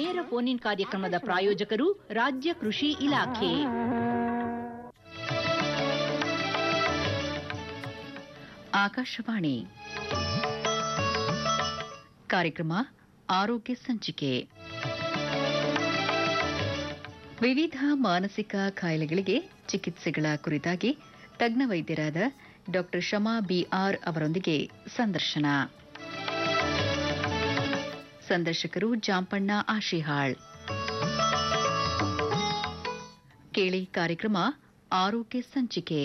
ನೇರ phone in ಕಾರ್ಯಕ್ರಮದ ಪ್ರಾಯೋಜಕರು ರಾಜ್ಯ ಕೃಷಿ ಇಲಾಖೆ. ಆಕಾಶವಾಣಿ ಕಾರ್ಯಕ್ರಮ ಆರೋಗ್ಯ ಸಂಚಿಕೆ. ವಿವಿಧ ಮಾನಸಿಕ ಕಾಯಿಲೆಗಳಿಗೆ ಚಿಕಿತ್ಸೆಗಳ ಕುರಿತಾಗಿ ತಜ್ಞ ವೈದ್ಯರಾದ ಡಾ. ಶಮಾ ಬಿಆರ್ ಅವರೊಂದಿಗೆ ಸಂದರ್ಶನ. ಸಂದರ್ಶಕರು ಜಾಂಪಣ್ಣ ಆಶಿಹಾಳ್. ಕೇಳಿ ಕಾರ್ಯಕ್ರಮ ಆರೋಗ್ಯ ಸಂಚಿಕೆ.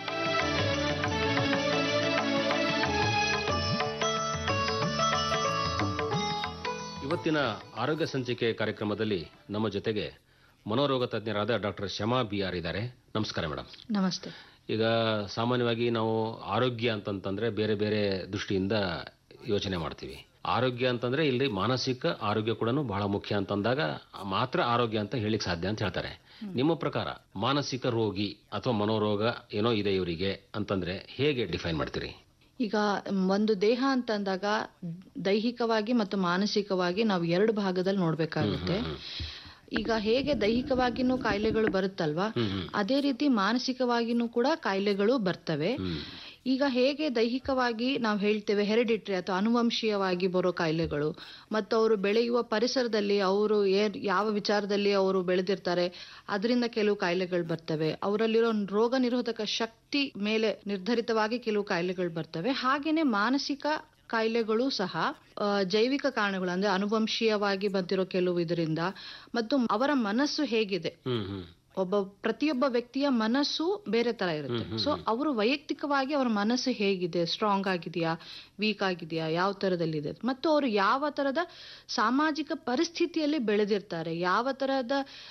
ಇವತ್ತಿನ ಆರೋಗ್ಯ ಸಂಚಿಕೆ ಕಾರ್ಯಕ್ರಮದಲ್ಲಿ ನಮ್ಮ ಜೊತೆಗೆ ಮನೋರೋಗ ತಜ್ಞರಾದ ಡಾಕ್ಟರ್ ಶಮಾ ಬಿಆರ್ ಇದ್ದಾರೆ. ನಮಸ್ಕಾರ ಮೇಡಮ್. ನಮಸ್ತೆ. ಈಗ ಸಾಮಾನ್ಯವಾಗಿ ನಾವು ಆರೋಗ್ಯ ಅಂತಂತಂದ್ರೆ ಬೇರೆ ಬೇರೆ ದೃಷ್ಟಿಯಿಂದ ಯೋಚನೆ ಮಾಡ್ತೀವಿ. ಆರೋಗ್ಯ ಅಂತಂದ್ರೆ ಇಲ್ಲಿ ಮಾನಸಿಕ ಆರೋಗ್ಯ ಕೂಡ ಬಹಳ ಮುಖ್ಯ ಅಂತಂದಾಗ ಮಾತ್ರ ಆರೋಗ್ಯ ಅಂತ ಹೇಳಿಕ್ ಸಾಧ್ಯ ಅಂತ ಹೇಳ್ತಾರೆ. ನಿಮ್ಮ ಪ್ರಕಾರ ಮಾನಸಿಕ ರೋಗಿ ಅಥವಾ ಮನೋರೋಗ ಏನೋ ಇದೆ ಇವರಿಗೆ ಅಂತಂದ್ರೆ ಹೇಗೆ ಡಿಫೈನ್ ಮಾಡ್ತೀರಿ? ಈಗ ಒಂದು ದೇಹ ಅಂತಂದಾಗ ದೈಹಿಕವಾಗಿ ಮತ್ತು ಮಾನಸಿಕವಾಗಿ ನಾವು ಎರಡು ಭಾಗದಲ್ಲಿ ನೋಡ್ಬೇಕಾಗುತ್ತೆ. ಈಗ ಹೇಗೆ ದೈಹಿಕವಾಗಿನೂ ಕಾಯಿಲೆಗಳು ಬರುತ್ತಲ್ವಾ, ಅದೇ ರೀತಿ ಮಾನಸಿಕವಾಗಿನೂ ಕೂಡ ಕಾಯಿಲೆಗಳು ಬರ್ತವೆ. ಈಗ ಹೇಗೆ ದೈಹಿಕವಾಗಿ ನಾವು ಹೇಳ್ತೇವೆ ಹೆರಿಡಿಟ್ರಿ ಅಥವಾ ಅನುವಂಶೀಯವಾಗಿ ಬರೋ ಕಾಯಿಲೆಗಳು, ಮತ್ತು ಅವರು ಬೆಳೆಯುವ ಪರಿಸರದಲ್ಲಿ ಅವರು ಯಾವ ವಿಚಾರದಲ್ಲಿ ಅವರು ಬೆಳೆದಿರ್ತಾರೆ ಅದರಿಂದ ಕೆಲವು ಕಾಯಿಲೆಗಳು ಬರ್ತವೆ. ಅವರಲ್ಲಿರೋ ರೋಗ ನಿರೋಧಕ ಶಕ್ತಿ ಮೇಲೆ ನಿರ್ಧರಿತವಾಗಿ ಕೆಲವು ಕಾಯಿಲೆಗಳು ಬರ್ತವೆ. ಹಾಗೇನೆ ಮಾನಸಿಕ ಕಾಯಿಲೆಗಳು ಸಹ ಜೈವಿಕ ಕಾರಣಗಳು ಅಂದ್ರೆ ಅನುವಂಶೀಯವಾಗಿ ಬಂದಿರೋ ಕೆಲವು ಇದರಿಂದ, ಮತ್ತು ಅವರ ಮನಸ್ಸು ಹೇಗಿದೆ, ಪ್ರತಿಯೊಬ್ಬ ವ್ಯಕ್ತಿಯ ಮನಸ್ಸು ಬೇರೆ ತರ ಇರುತ್ತೆ. ಸೊ ಅವರು ವೈಯಕ್ತಿಕವಾಗಿ ಅವರ ಮನಸ್ಸು ಹೇಗಿದೆ, ಸ್ಟ್ರಾಂಗ್ ಆಗಿದೆಯಾ, ವೀಕ್ ಆಗಿದೆಯಾ, ಯಾವ ತರದಲ್ಲಿದೆ, ಮತ್ತು ಅವರು ಯಾವ ತರದ ಸಾಮಾಜಿಕ ಪರಿಸ್ಥಿತಿಯಲ್ಲಿ ಬೆಳೆದಿರ್ತಾರೆ, ಯಾವ ತರಹದ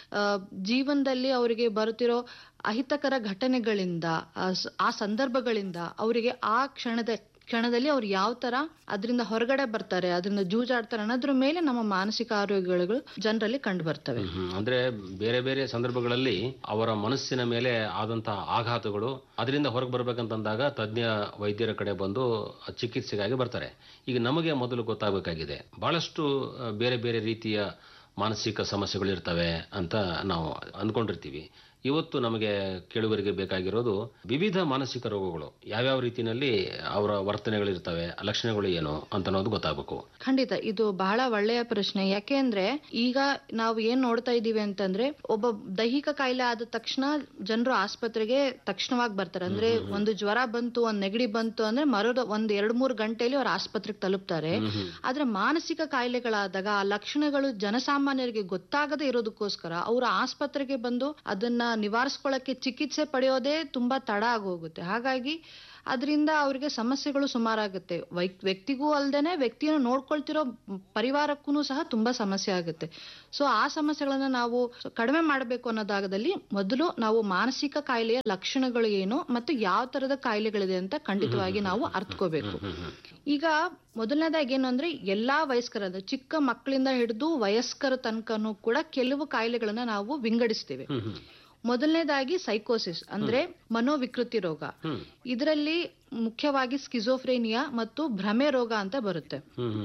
ಜೀವನದಲ್ಲಿ ಅವರಿಗೆ ಬರುತ್ತಿರೋ ಅಹಿತಕರ ಘಟನೆಗಳಿಂದ, ಆ ಸಂದರ್ಭಗಳಿಂದ ಅವರಿಗೆ ಆ ಕ್ಷಣದಲ್ಲಿ ಅವ್ರು ಯಾವ ತರ ಅದರಿಂದ ಹೊರಗಡೆ ಬರ್ತಾರೆ, ಅದರಿಂದ ಜೂಜಾಡ್ತಾರೆ ಅನ್ನೋದ್ರ ಮೇಲೆ ನಮ್ಮ ಮಾನಸಿಕ ಆರೋಗ್ಯಗಳು ಜನರಲ್ಲಿ ಕಂಡು ಬರ್ತವೆ. ಅಂದ್ರೆ ಬೇರೆ ಬೇರೆ ಸಂದರ್ಭಗಳಲ್ಲಿ ಅವರ ಮನಸ್ಸಿನ ಮೇಲೆ ಆದಂತಹ ಆಘಾತಗಳು ಅದರಿಂದ ಹೊರಗೆ ಬರ್ಬೇಕಂತಂದಾಗ ತಜ್ಞ ವೈದ್ಯರ ಕಡೆ ಬಂದು ಚಿಕಿತ್ಸೆಗಾಗಿ ಬರ್ತಾರೆ. ಈಗ ನಮಗೆ ಮೊದಲು ಗೊತ್ತಾಗಬೇಕಾಗಿದೆ, ಬಹಳಷ್ಟು ಬೇರೆ ಬೇರೆ ರೀತಿಯ ಮಾನಸಿಕ ಸಮಸ್ಯೆಗಳು ಇರ್ತವೆ ಅಂತ ನಾವು ಅಂದ್ಕೊಂಡಿರ್ತೀವಿ. ಇವತ್ತು ನಮಗೆ ಕೇಳುಗರಿಗೆ ಬೇಕಾಗಿರೋದು ವಿವಿಧ ಮಾನಸಿಕ ರೋಗಗಳು ಯಾವ್ಯಾವ ರೀತಿಯಲ್ಲಿ ಅವರ ವರ್ತನೆಗಳಿರ್ತವೆ, ಲಕ್ಷಣಗಳು ಏನು ಅಂತ ಅನ್ನೋದು ಗೊತ್ತಾಗಬೇಕು. ಖಂಡಿತ ಇದು ಬಹಳ ಒಳ್ಳೆಯ ಪ್ರಶ್ನೆ. ಯಾಕೆಂದ್ರೆ ಈಗ ನಾವು ಏನ್ ನೋಡ್ತಾ ಇದೀವಿ ಅಂತಂದ್ರೆ, ಒಬ್ಬ ದೈಹಿಕ ಕಾಯಿಲೆ ಆದ ತಕ್ಷಣ ಜನರು ಆಸ್ಪತ್ರೆಗೆ ತಕ್ಷಣವಾಗಿ ಬರ್ತಾರೆ. ಅಂದ್ರೆ ಒಂದು ಜ್ವರ ಬಂತು, ಒಂದ್ ನೆಗಡಿ ಬಂತು ಅಂದ್ರೆ ಒಂದ್ 2-3 ಗಂಟೆಯಲ್ಲಿ ಅವ್ರ ಆಸ್ಪತ್ರೆಗೆ ತಲುಪ್ತಾರೆ. ಆದ್ರೆ ಮಾನಸಿಕ ಕಾಯಿಲೆಗಳಾದಾಗ ಆ ಲಕ್ಷಣಗಳು ಜನಸಾಮಾನ್ಯರಿಗೆ ಗೊತ್ತಾಗದೇ ಇರೋದಕ್ಕೋಸ್ಕರ ಅವರು ಆಸ್ಪತ್ರೆಗೆ ಬಂದು ಅದನ್ನ ನಿವಾರಿಸ್ಕೊಳ್ಳಕ್ಕೆ ಚಿಕಿತ್ಸೆ ಪಡೆಯೋದೇ ತುಂಬಾ ತಡ ಆಗೋಗುತ್ತೆ. ಹಾಗಾಗಿ ಅದರಿಂದ ಅವರಿಗೆ ಸಮಸ್ಯೆಗಳು ಸುಮಾರಾಗುತ್ತೆ. ವ್ಯಕ್ತಿಗೂ ಅಲ್ದೇನೆ ವ್ಯಕ್ತಿಯನ್ನು ನೋಡ್ಕೊಳ್ತಿರೋ ಪರಿವಾರಕ್ಕೂ ಸಹ ತುಂಬಾ ಸಮಸ್ಯೆ ಆಗುತ್ತೆ. ಸೊ ಆ ಸಮಸ್ಯೆಗಳನ್ನ ನಾವು ಕಡಿಮೆ ಮಾಡಬೇಕು ಅನ್ನೋದಾಗದಲ್ಲಿ ಮೊದಲು ನಾವು ಮಾನಸಿಕ ಕಾಯಿಲೆಯ ಲಕ್ಷಣಗಳು ಏನು ಮತ್ತು ಯಾವ ತರದ ಕಾಯಿಲೆಗಳಿದೆ ಅಂತ ಖಂಡಿತವಾಗಿ ನಾವು ಅರ್ಥಕೋಬೇಕು. ಈಗ ಮೊದಲನೇದಾಗಿ ಏನು ಅಂದ್ರೆ, ಎಲ್ಲಾ ವಯಸ್ಕರ ಚಿಕ್ಕ ಮಕ್ಕಳಿಂದ ಹಿಡಿದು ವಯಸ್ಕರ ತನಕನೂ ಕೂಡ ಕೆಲವು ಕಾಯಿಲೆಗಳನ್ನ ನಾವು ವಿಂಗಡಿಸ್ತೇವೆ. ಮೊದಲನೇದಾಗಿ ಸೈಕೋಸಿಸ್ ಅಂದ್ರೆ ಮನೋವಿಕೃತಿ ರೋಗ. ಇದರಲ್ಲಿ ಮುಖ್ಯವಾಗಿ ಸ್ಕಿಜೋಫ್ರೇನಿಯಾ ಮತ್ತು ಭ್ರಮೆ ರೋಗ ಅಂತ ಬರುತ್ತೆ.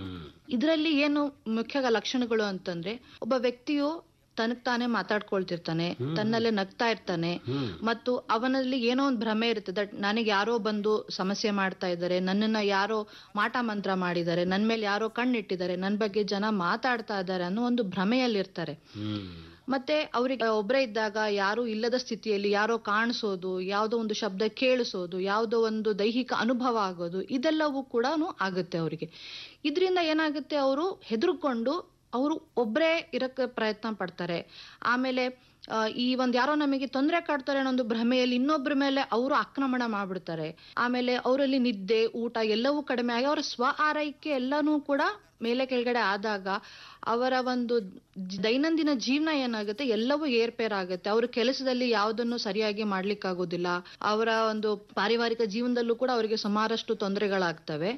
ಇದರಲ್ಲಿ ಏನು ಮುಖ್ಯ ಲಕ್ಷಣಗಳು ಅಂತಂದ್ರೆ, ಒಬ್ಬ ವ್ಯಕ್ತಿಯು ತನಗ್ ತಾನೇ ಮಾತಾಡ್ಕೊಳ್ತಿರ್ತಾನೆ, ತನ್ನಲ್ಲೇ ನಗ್ತಾ ಇರ್ತಾನೆ, ಮತ್ತು ಅವನಲ್ಲಿ ಏನೋ ಒಂದು ಭ್ರಮೆ ಇರುತ್ತೆ, ದಟ್ ನನಗೆ ಯಾರೋ ಬಂದು ಸಮಸ್ಯೆ ಮಾಡ್ತಾ ಇದ್ದಾರೆ, ನನ್ನನ್ನ ಯಾರೋ ಮಾಟ ಮಂತ್ರ ಮಾಡಿದ್ದಾರೆ, ನನ್ ಮೇಲೆ ಯಾರೋ ಕಣ್ಣಿಟ್ಟಿದ್ದಾರೆ, ನನ್ ಬಗ್ಗೆ ಜನ ಮಾತಾಡ್ತಾ ಇದ್ದಾರೆ ಅನ್ನೋ ಒಂದು ಭ್ರಮೆಯಲ್ಲಿರ್ತಾರೆ. ಮತ್ತೆ ಅವ್ರಿಗೆ ಒಬ್ಬರೇ ಇದ್ದಾಗ ಯಾರು ಇಲ್ಲದ ಸ್ಥಿತಿಯಲ್ಲಿ ಯಾರೋ ಕಾಣಿಸೋದು, ಯಾವುದೋ ಒಂದು ಶಬ್ದ ಕೇಳಿಸೋದು, ಯಾವುದೋ ಒಂದು ದೈಹಿಕ ಅನುಭವ ಆಗೋದು, ಇದೆಲ್ಲವೂ ಕೂಡ ಆಗುತ್ತೆ ಅವರಿಗೆ. ಇದರಿಂದ ಏನಾಗುತ್ತೆ, ಅವರು ಹೆದರ್ಕೊಂಡು ಅವರು ಒಬ್ಬರೇ ಇರಕ್ಕೆ ಪ್ರಯತ್ನ ಪಡ್ತಾರೆ. ಆಮೇಲೆ ಈ ಯಾರೋ ನಮಗೆ ತೊಂದರೆ ಕಾಡ್ತಾರೆ ಅನ್ನೋ ಒಂದು ಭ್ರಮೆಯಲ್ಲಿ ಇನ್ನೊಬ್ಬರ ಮೇಲೆ ಅವರು ಆಕ್ರಮಣ ಮಾಡ್ಬಿಡ್ತಾರೆ. ಆಮೇಲೆ ಅವರಲ್ಲಿ ನಿದ್ದೆ, ಊಟ ಎಲ್ಲವೂ ಕಡಿಮೆ ಆಗಿ ಅವರ ಸ್ವ ಆರೈಕೆ ಎಲ್ಲಾನು ಕೂಡ ಮೇಲೆ ಕೆಳಗಡೆ ಆದಾಗ ಅವರ ಒಂದು ದೈನಂದಿನ ಜೀವನ ಏನಾಗುತ್ತೆ, ಎಲ್ಲವೂ ಏರ್ಪೇರಾಗುತ್ತೆ. ಅವ್ರ ಕೆಲಸದಲ್ಲಿ ಯಾವುದನ್ನು ಸರಿಯಾಗಿ ಮಾಡ್ಲಿಕ್ಕಾಗೋದಿಲ್ಲ. ಅವರ ಒಂದು ಪಾರಿವಾರಿಕ ಜೀವನದಲ್ಲೂ ಕೂಡ ಅವರಿಗೆ ಸುಮಾರಷ್ಟು ತೊಂದರೆಗಳಾಗ್ತವೆ.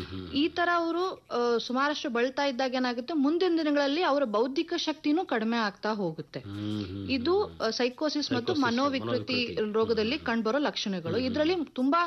ಈ ತರ ಅವರು ಸುಮಾರಷ್ಟು ಬಳಲ್ತಾ ಇದ್ದಾಗ ಏನಾಗುತ್ತೆ, ಮುಂದಿನ ದಿನಗಳಲ್ಲಿ ಅವರ ಬೌದ್ಧಿಕ ಶಕ್ತಿನೂ ಕಡಿಮೆ ಆಗ್ತಾ ಹೋಗುತ್ತೆ. ಇದು ಸೈಕೋಸಿಸ್ ಮತ್ತು ಮನೋವಿಕೃತಿ ರೋಗದಲ್ಲಿ ಕಂಡುಬರೋ ಲಕ್ಷಣಗಳು. ಇದರಲ್ಲಿ ತುಂಬಾ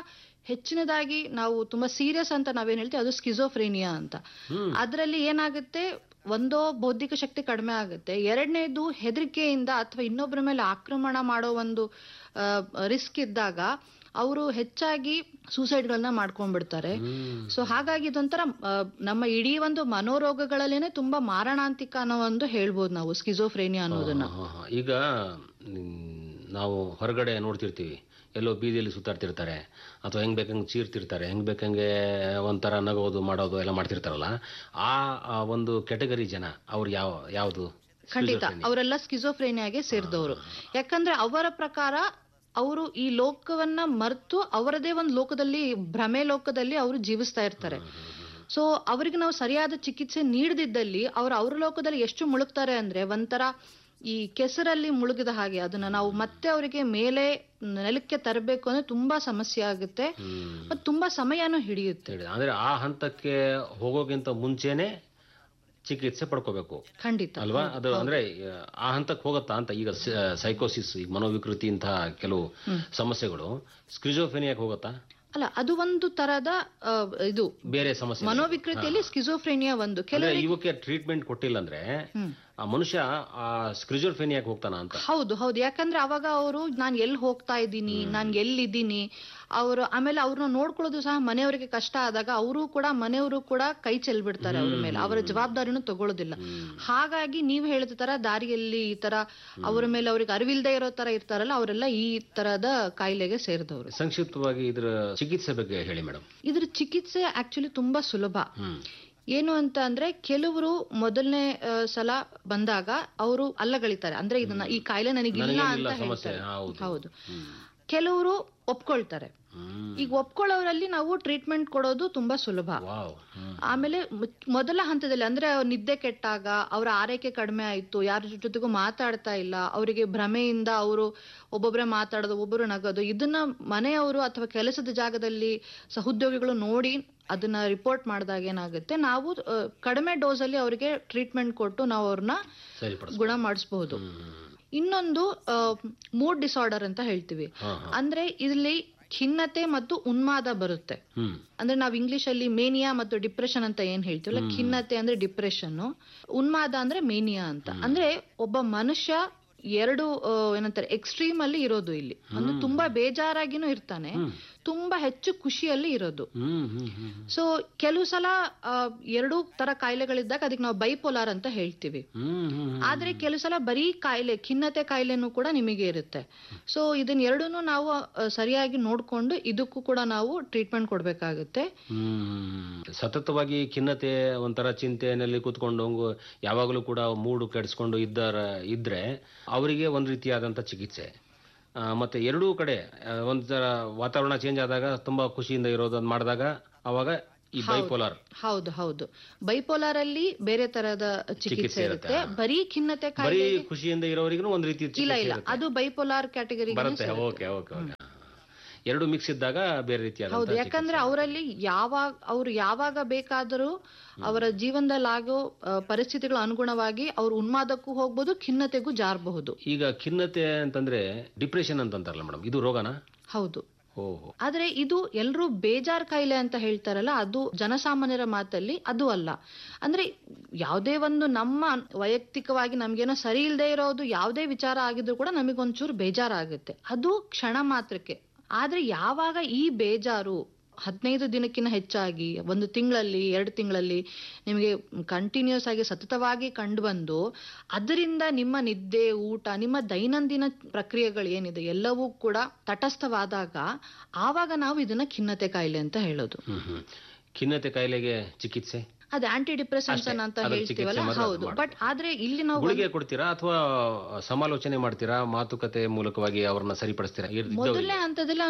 ಹೆಚ್ಚಿನದಾಗಿ ನಾವು ತುಂಬಾ ಸೀರಿಯಸ್ ಅಂತ ನಾವೇನ್ ಹೇಳ್ತೀವಿ ಅದು ಸ್ಕಿಜೋಫ್ರೇನಿಯಾ ಅಂತ. ಅದರಲ್ಲಿ ಏನಾಗುತ್ತೆ, ಒಂದೋ ಬೌದ್ಧಿಕ ಶಕ್ತಿ ಕಡಿಮೆ ಆಗುತ್ತೆ, ಎರಡನೇದು ಹೆದರಿಕೆಯಿಂದ ಅಥವಾ ಇನ್ನೊಬ್ಬರ ಮೇಲೆ ಆಕ್ರಮಣ ಮಾಡೋ ಒಂದು ರಿಸ್ಕ್ ಇದ್ದಾಗ ಅವರು ಹೆಚ್ಚಾಗಿ ಸೂಸೈಡ್ಗಳನ್ನ ಮಾಡ್ಕೊಂಡ್ಬಿಡ್ತಾರೆ. ಸೊ ಹಾಗಾಗಿ ಇದೊಂಥರ ನಮ್ಮ ಇಡೀ ಒಂದು ಮನೋರೋಗಗಳಲ್ಲೇನೆ ತುಂಬಾ ಮಾರಣಾಂತಿಕ ಅನ್ನೋ ಒಂದು ಹೇಳ್ಬೋದು ನಾವು ಸ್ಕಿಜೋಫ್ರೇನಿಯಾ ಅನ್ನೋದನ್ನ. ಈಗ ನಾವು ಹೊರಗಡೆ ನೋಡ್ತಿರ್ತೀವಿ, ಎಲ್ಲೋ ಬೀದಿಯಲ್ಲಿ ಸುತ್ತಾಡ್ತಿರ್ತಾರೆ ಅಥವಾ ಹೆಂಗ್ ಬೇಕಂಗೆ ಚೀರ್ತಿರ್ತಾರೆ, ಹೆಂಗ್ ಬೇಕಂಗೆ ಒಂಥರ ನಗೋದು ಮಾಡೋದು ಎಲ್ಲ ಮಾಡ್ತಿರ್ತಾರಲ್ಲ, ಆ ಒಂದು ಕೆಟಗರಿ ಜನ ಅವ್ರು ಯಾವುದು? ಖಂಡಿತ ಅವರೆಲ್ಲ ಸ್ಕಿಜೋಫ್ರೇನಿಯಾಗೆ ಸೇರಿದವರು. ಯಾಕಂದ್ರೆ ಅವರ ಪ್ರಕಾರ ಅವರು ಈ ಲೋಕವನ್ನ ಮರೆತು ಅವರದೇ ಒಂದು ಲೋಕದಲ್ಲಿ, ಭ್ರಮೆ ಲೋಕದಲ್ಲಿ ಅವರು ಜೀವಿಸ್ತಾ ಇರ್ತಾರೆ. ಸೊ ಅವರಿಗೆ ನಾವು ಸರಿಯಾದ ಚಿಕಿತ್ಸೆ ನೀಡದಿದ್ದಲ್ಲಿ ಅವ್ರ ಲೋಕದಲ್ಲಿ ಎಷ್ಟು ಮುಳುಗ್ತಾರೆ ಅಂದ್ರೆ ಒಂಥರ ಈ ಕೆಸರಲ್ಲಿ ಮುಳುಗಿದ ಹಾಗೆ. ಅದನ್ನ ನಾವು ಮತ್ತೆ ಅವರಿಗೆ ಮೇಲೆ ನೆಲಕ್ಕೆ ತರಬೇಕು ಅಂದ್ರೆ ತುಂಬಾ ಸಮಸ್ಯೆ ಆಗುತ್ತೆ ಮತ್ತು ತುಂಬಾ ಸಮಯನೂ ಹಿಡಿಯುತ್ತೆ. ಅಂದ್ರೆ ಆ ಹಂತಕ್ಕೆ ಹೋಗೋಕ್ಕಿಂತ ಮುಂಚೆನೆ ಚಿಕಿತ್ಸೆ ಪಡ್ಕೋಬೇಕು. ಖಂಡಿತ ಅಲ್ವಾ? ಅದು ಅಂದ್ರೆ ಆ ಹಂತಕ್ಕೆ ಹೋಗತ್ತಾ ಅಂತ. ಈಗ ಸೈಕೋಸಿಸ್, ಈಗ ಮನೋವಿಕೃತಿ ಇಂತಹ ಕೆಲವು ಸಮಸ್ಯೆಗಳು ಸ್ಕಿಜೋಫ್ರೇನಿಯಾಕ್ಕೆ ಹೋಗತ್ತಾ? ಅಲ್ಲ, ಅದು ಒಂದು ತರದ ಇದು ಬೇರೆ ಸಮಸ್ಯೆ. ಮನೋವಿಕೃತಿಯಲ್ಲಿ ಸ್ಕಿಜೋಫ್ರೇನಿಯಾ ಒಂದು. ಇವಕ್ಕೆ ಟ್ರೀಟ್ಮೆಂಟ್ ಕೊಟ್ಟಿಲ್ಲ ಅಂದ್ರೆ ಆ ಮನುಷ್ಯ ಸ್ಕಿಜೋಫ್ರೇನಿಯಾಕ್ಕೆ ಹೋಗ್ತಾನ ಅಂತ. ಹೌದು ಹೌದು. ಯಾಕಂದ್ರೆ ಅವಾಗ ಅವರು ನಾನು ಎಲ್ಲಿ ಹೋಗ್ತಾ ಇದ್ದೀನಿ, ನಾನು ಎಲ್ಲಿದ್ದೀನಿ, ಅವರು ಆಮೇಲೆ ಅವ್ರನ್ನ ನೋಡ್ಕೊಳ್ಳೋದು ಸಹ ಮನೆಯವರಿಗೆ ಕಷ್ಟ ಆದಾಗ ಮನೆಯವರು ಕೂಡ ಕೈ ಚೆಲ್ಬಿಡ್ತಾರೆ ಅವ್ರ ಮೇಲೆ, ಅವರ ಜವಾಬ್ದಾರಿನೂ ತಗೊಳ್ಳೋದಿಲ್ಲ. ಹಾಗಾಗಿ ನೀವು ಹೇಳಿದ ತರ ದಾರಿಯಲ್ಲಿ ಈ ತರ ಅವರ ಮೇಲೆ ಅವ್ರಿಗೆ ಅರಿವಿಲ್ದೇ ಇರೋ ತರ ಇರ್ತಾರಲ್ಲ, ಅವರೆಲ್ಲ ಈ ತರದ ಕಾಯಿಲೆಗೆ ಸೇರಿದವರು. ಸಂಕ್ಷಿಪ್ತವಾಗಿ ಇದ್ರ ಚಿಕಿತ್ಸೆ ಬಗ್ಗೆ ಹೇಳಿ ಮೇಡಮ್. ಇದ್ರ ಚಿಕಿತ್ಸೆ ಆಕ್ಚುಲಿ ತುಂಬಾ ಸುಲಭ. ಏನು ಅಂತ ಅಂದ್ರೆ, ಕೆಲವರು ಮೊದಲನೇ ಸಲ ಬಂದಾಗ ಅವರು ಅಲ್ಲಗಳಿತಾರೆ, ಅಂದ್ರೆ ಇದನ್ನ ಈ ಕಾಯಿಲೆ ನನಗಿಲ್ಲ ಅಂತ ಹೇಳ್ತಾರೆ. ಹೌದು. ಕೆಲವರು ಒಪ್ಕೊಳ್ತಾರೆ. ಈಗ ಒಪ್ಕೊಳ್ಳೋರಲ್ಲಿ ನಾವು ಟ್ರೀಟ್ಮೆಂಟ್ ಕೊಡೋದು ತುಂಬಾ ಸುಲಭ. ಆಮೇಲೆ ಮೊದಲ ಹಂತದಲ್ಲಿ ಅಂದ್ರೆ ನಿದ್ದೆ ಕೆಟ್ಟಾಗ, ಅವರ ಆರೈಕೆ ಕಡಿಮೆ ಆಯ್ತು, ಯಾರ ಜೊತೆಗೂ ಮಾತಾಡ್ತಾ ಇಲ್ಲ, ಅವರಿಗೆ ಭ್ರಮೆಯಿಂದ ಅವರು ಒಬ್ಬೊಬ್ಬರೇ ಮಾತಾಡೋದು, ಒಬ್ಬರು ನಗೋದು, ಇದನ್ನ ಮನೆಯವರು ಅಥವಾ ಕೆಲಸದ ಜಾಗದಲ್ಲಿ ಸಹೋದ್ಯೋಗಿಗಳು ನೋಡಿ ಅದನ್ನ ರಿಪೋರ್ಟ್ ಮಾಡಿದಾಗ ಏನಾಗುತ್ತೆ, ನಾವು ಕಡಿಮೆ ಡೋಸ್ ಅಲ್ಲಿ ಅವರಿಗೆ ಟ್ರೀಟ್ಮೆಂಟ್ ಕೊಟ್ಟು ನಾವು ಅವ್ರನ್ನ ಗುಣ ಮಾಡಿಸಬಹುದು. ಇನ್ನೊಂದು ಮೂಡ್ ಡಿಸಾರ್ಡರ್ ಅಂತ ಹೇಳ್ತೀವಿ. ಅಂದ್ರೆ ಇಲ್ಲಿ ಖಿನ್ನತೆ ಮತ್ತು ಉನ್ಮಾದ ಬರುತ್ತೆ. ಅಂದ್ರೆ ನಾವು ಇಂಗ್ಲಿಷ್ ಅಲ್ಲಿ ಮೇನಿಯಾ ಮತ್ತು ಡಿಪ್ರೆಷನ್ ಅಂತ ಏನ್ ಹೇಳ್ತೀವಲ್ಲ, ಖಿನ್ನತೆ ಅಂದ್ರೆ ಡಿಪ್ರೆಷನ್, ಉನ್ಮಾದ ಅಂದ್ರೆ ಮೇನಿಯಾ ಅಂತ. ಅಂದ್ರೆ ಒಬ್ಬ ಮನುಷ್ಯ ಎರಡು ಏನಂತಾರೆ ಎಕ್ಸ್ಟ್ರೀಮ್ ಅಲ್ಲಿ ಇರೋದು ಇಲ್ಲಿ. ಅಂದ್ರೆ ತುಂಬಾ ಬೇಜಾರಾಗಿನೂ ಇರ್ತಾನೆ, ತುಂಬಾ ಹೆಚ್ಚು ಖುಷಿಯಲ್ಲಿ ಇರೋದು. ಸೊ ಕೆಲವು ಸಲ ಎರಡೂ ತರ ಕಾಯಿಲೆಗಳಿದ್ದಾಗ ಅದಕ್ಕೆ ನಾವು ಬೈಪೋಲಾರ್ ಅಂತ ಹೇಳ್ತೀವಿ. ಆದ್ರೆ ಕೆಲವು ಸಲ ಬರೀ ಕಾಯಿಲೆ, ಖಿನ್ನತೆ ಕಾಯಿಲೆನೂ ಕೂಡ ನಿಮಗೆ ಇರುತ್ತೆ. ಸೊ ಇದನ್ನ ಎರಡೂನು ನಾವು ಸರಿಯಾಗಿ ನೋಡ್ಕೊಂಡು ಇದಕ್ಕೂ ಕೂಡ ನಾವು ಟ್ರೀಟ್ಮೆಂಟ್ ಕೊಡ್ಬೇಕಾಗುತ್ತೆ. ಸತತವಾಗಿ ಖಿನ್ನತೆ, ಒಂಥರ ಚಿಂತೆಯಲ್ಲಿ ಕೂತ್ಕೊಂಡು ಯಾವಾಗಲೂ ಕೂಡ ಮೂಡು ಕೆಡಿಸ್ಕೊಂಡು ಇದ್ರೆ ಅವರಿಗೆ ಒಂದ್ ರೀತಿಯಾದಂತ ಚಿಕಿತ್ಸೆ. ಮತ್ತೆ ಎರಡೂ ಕಡೆ ಒಂಥರ ವಾತಾವರಣ ಚೇಂಜ್ ಆದಾಗ ತುಂಬಾ ಖುಷಿಯಿಂದ ಇರೋದನ್ನ ಮಾಡಿದಾಗ ಅವಾಗ ಈ ಬೈಪೋಲಾರ್. ಹೌದು ಹೌದು. ಬೈಪೋಲಾರ್ ಅಲ್ಲಿ ಬೇರೆ ತರದ ಚಿಕಿತ್ಸೆ ಇರುತ್ತೆ. ಬರೀ ಖಿನ್ನತೆ ಕಾಯಿಲೆ, ಖುಷಿಯಿಂದ ಇರೋರಿಗೂ ಒಂದ್ ರೀತಿ ಇಲ್ಲ, ಅದು ಬೈಪೋಲಾರ್ ಕ್ಯಾಟಗರಿ ಬರುತ್ತೆ. Okay okay okay. ಎರಡು ಮಿಕ್ಸ್ ಇದ್ದಾಗ ಬೇರೆ ರೀತಿಯಾದ. ಹೌದು, ಯಾಕಂದ್ರೆ ಅವರಲ್ಲಿ ಯಾವಾಗ ಬೇಕಾದರೂ ಅವರ ಜೀವನದಲ್ಲಿ ಆಗೋ ಪರಿಸ್ಥಿತಿಗಳ ಅನುಗುಣವಾಗಿ ಅವ್ರು ಉನ್ಮಾದಕ್ಕೂ ಹೋಗ್ಬೋದು, ಖಿನ್ನತೆಗೂ ಜಾರಬಹುದು. ಈಗ ಖಿನ್ನತೆ ಅಂತಂದ್ರೆ ಡಿಪ್ರೆಷನ್ ಅಂತಾರಲ್ಲ ಮೇಡಮ್, ಇದು ರೋಗನಾ? ಹೌದು. ಆದ್ರೆ ಇದು ಎಲ್ರೂ ಬೇಜಾರ್ ಕಾಯಿಲೆ ಅಂತ ಹೇಳ್ತಾರಲ್ಲ, ಅದು ಜನಸಾಮಾನ್ಯರ ಮಾತಲ್ಲಿ ಅದು ಅಲ್ಲ. ಅಂದ್ರೆ ಯಾವುದೇ ಒಂದು ನಮ್ಮ ವೈಯಕ್ತಿಕವಾಗಿ ನಮ್ಗೇನೋ ಸರಿ ಇಲ್ಲದೆ ಇರೋದು ಯಾವುದೇ ವಿಚಾರ ಆಗಿದ್ರು ಕೂಡ ನಮಗೊಂಚೂರು ಬೇಜಾರಾಗುತ್ತೆ, ಅದು ಕ್ಷಣ ಮಾತ್ರಕ್ಕೆ. ಆದ್ರೆ ಯಾವಾಗ ಈ ಬೇಜಾರು 15 ದಿನಕ್ಕಿಂತ ಹೆಚ್ಚಾಗಿ, 1 ತಿಂಗಳಲ್ಲಿ 2 ತಿಂಗಳಲ್ಲಿ ನಿಮಗೆ ಕಂಟಿನ್ಯೂಸ್ ಆಗಿ ಸತತವಾಗಿ ಕಂಡು ಬಂದು ಅದರಿಂದ ನಿಮ್ಮ ನಿದ್ದೆ, ಊಟ, ನಿಮ್ಮ ದೈನಂದಿನ ಪ್ರಕ್ರಿಯೆಗಳು ಏನಿದೆ ಎಲ್ಲವೂ ಕೂಡ ತಟಸ್ಥವಾದಾಗ ಆವಾಗ ನಾವು ಇದನ್ನ ಖಿನ್ನತೆ ಕಾಯಿಲೆ ಅಂತ ಹೇಳೋದು. ಖಿನ್ನತೆ ಕಾಯಿಲೆಗೆ ಚಿಕಿತ್ಸೆ ಅದು ಆಂಟಿ ಡಿಪ್ರೆಸೆಂಟ್ಸ್ ಅಂತ ಹೇಳ್ತೀವಲ್ಲ. ಹೌದು. ಬಟ್ ಆದ್ರೆ ಇಲ್ಲಿ ನಾವು ಗುಳಿಗೆ ಕೊಡ್ತೀರಾ ಅಥವಾ ಸಮಾಲೋಚನೆ ಮಾಡ್ತೀರಾ, ಮಾತುಕತೆ ಮೂಲಕವಾಗಿ ಅವ್ರನ್ನ ಸರಿಪಡಿಸ್ತೀರಾ? ಮೊದಲನೇ ಹಂತದಲ್ಲಿ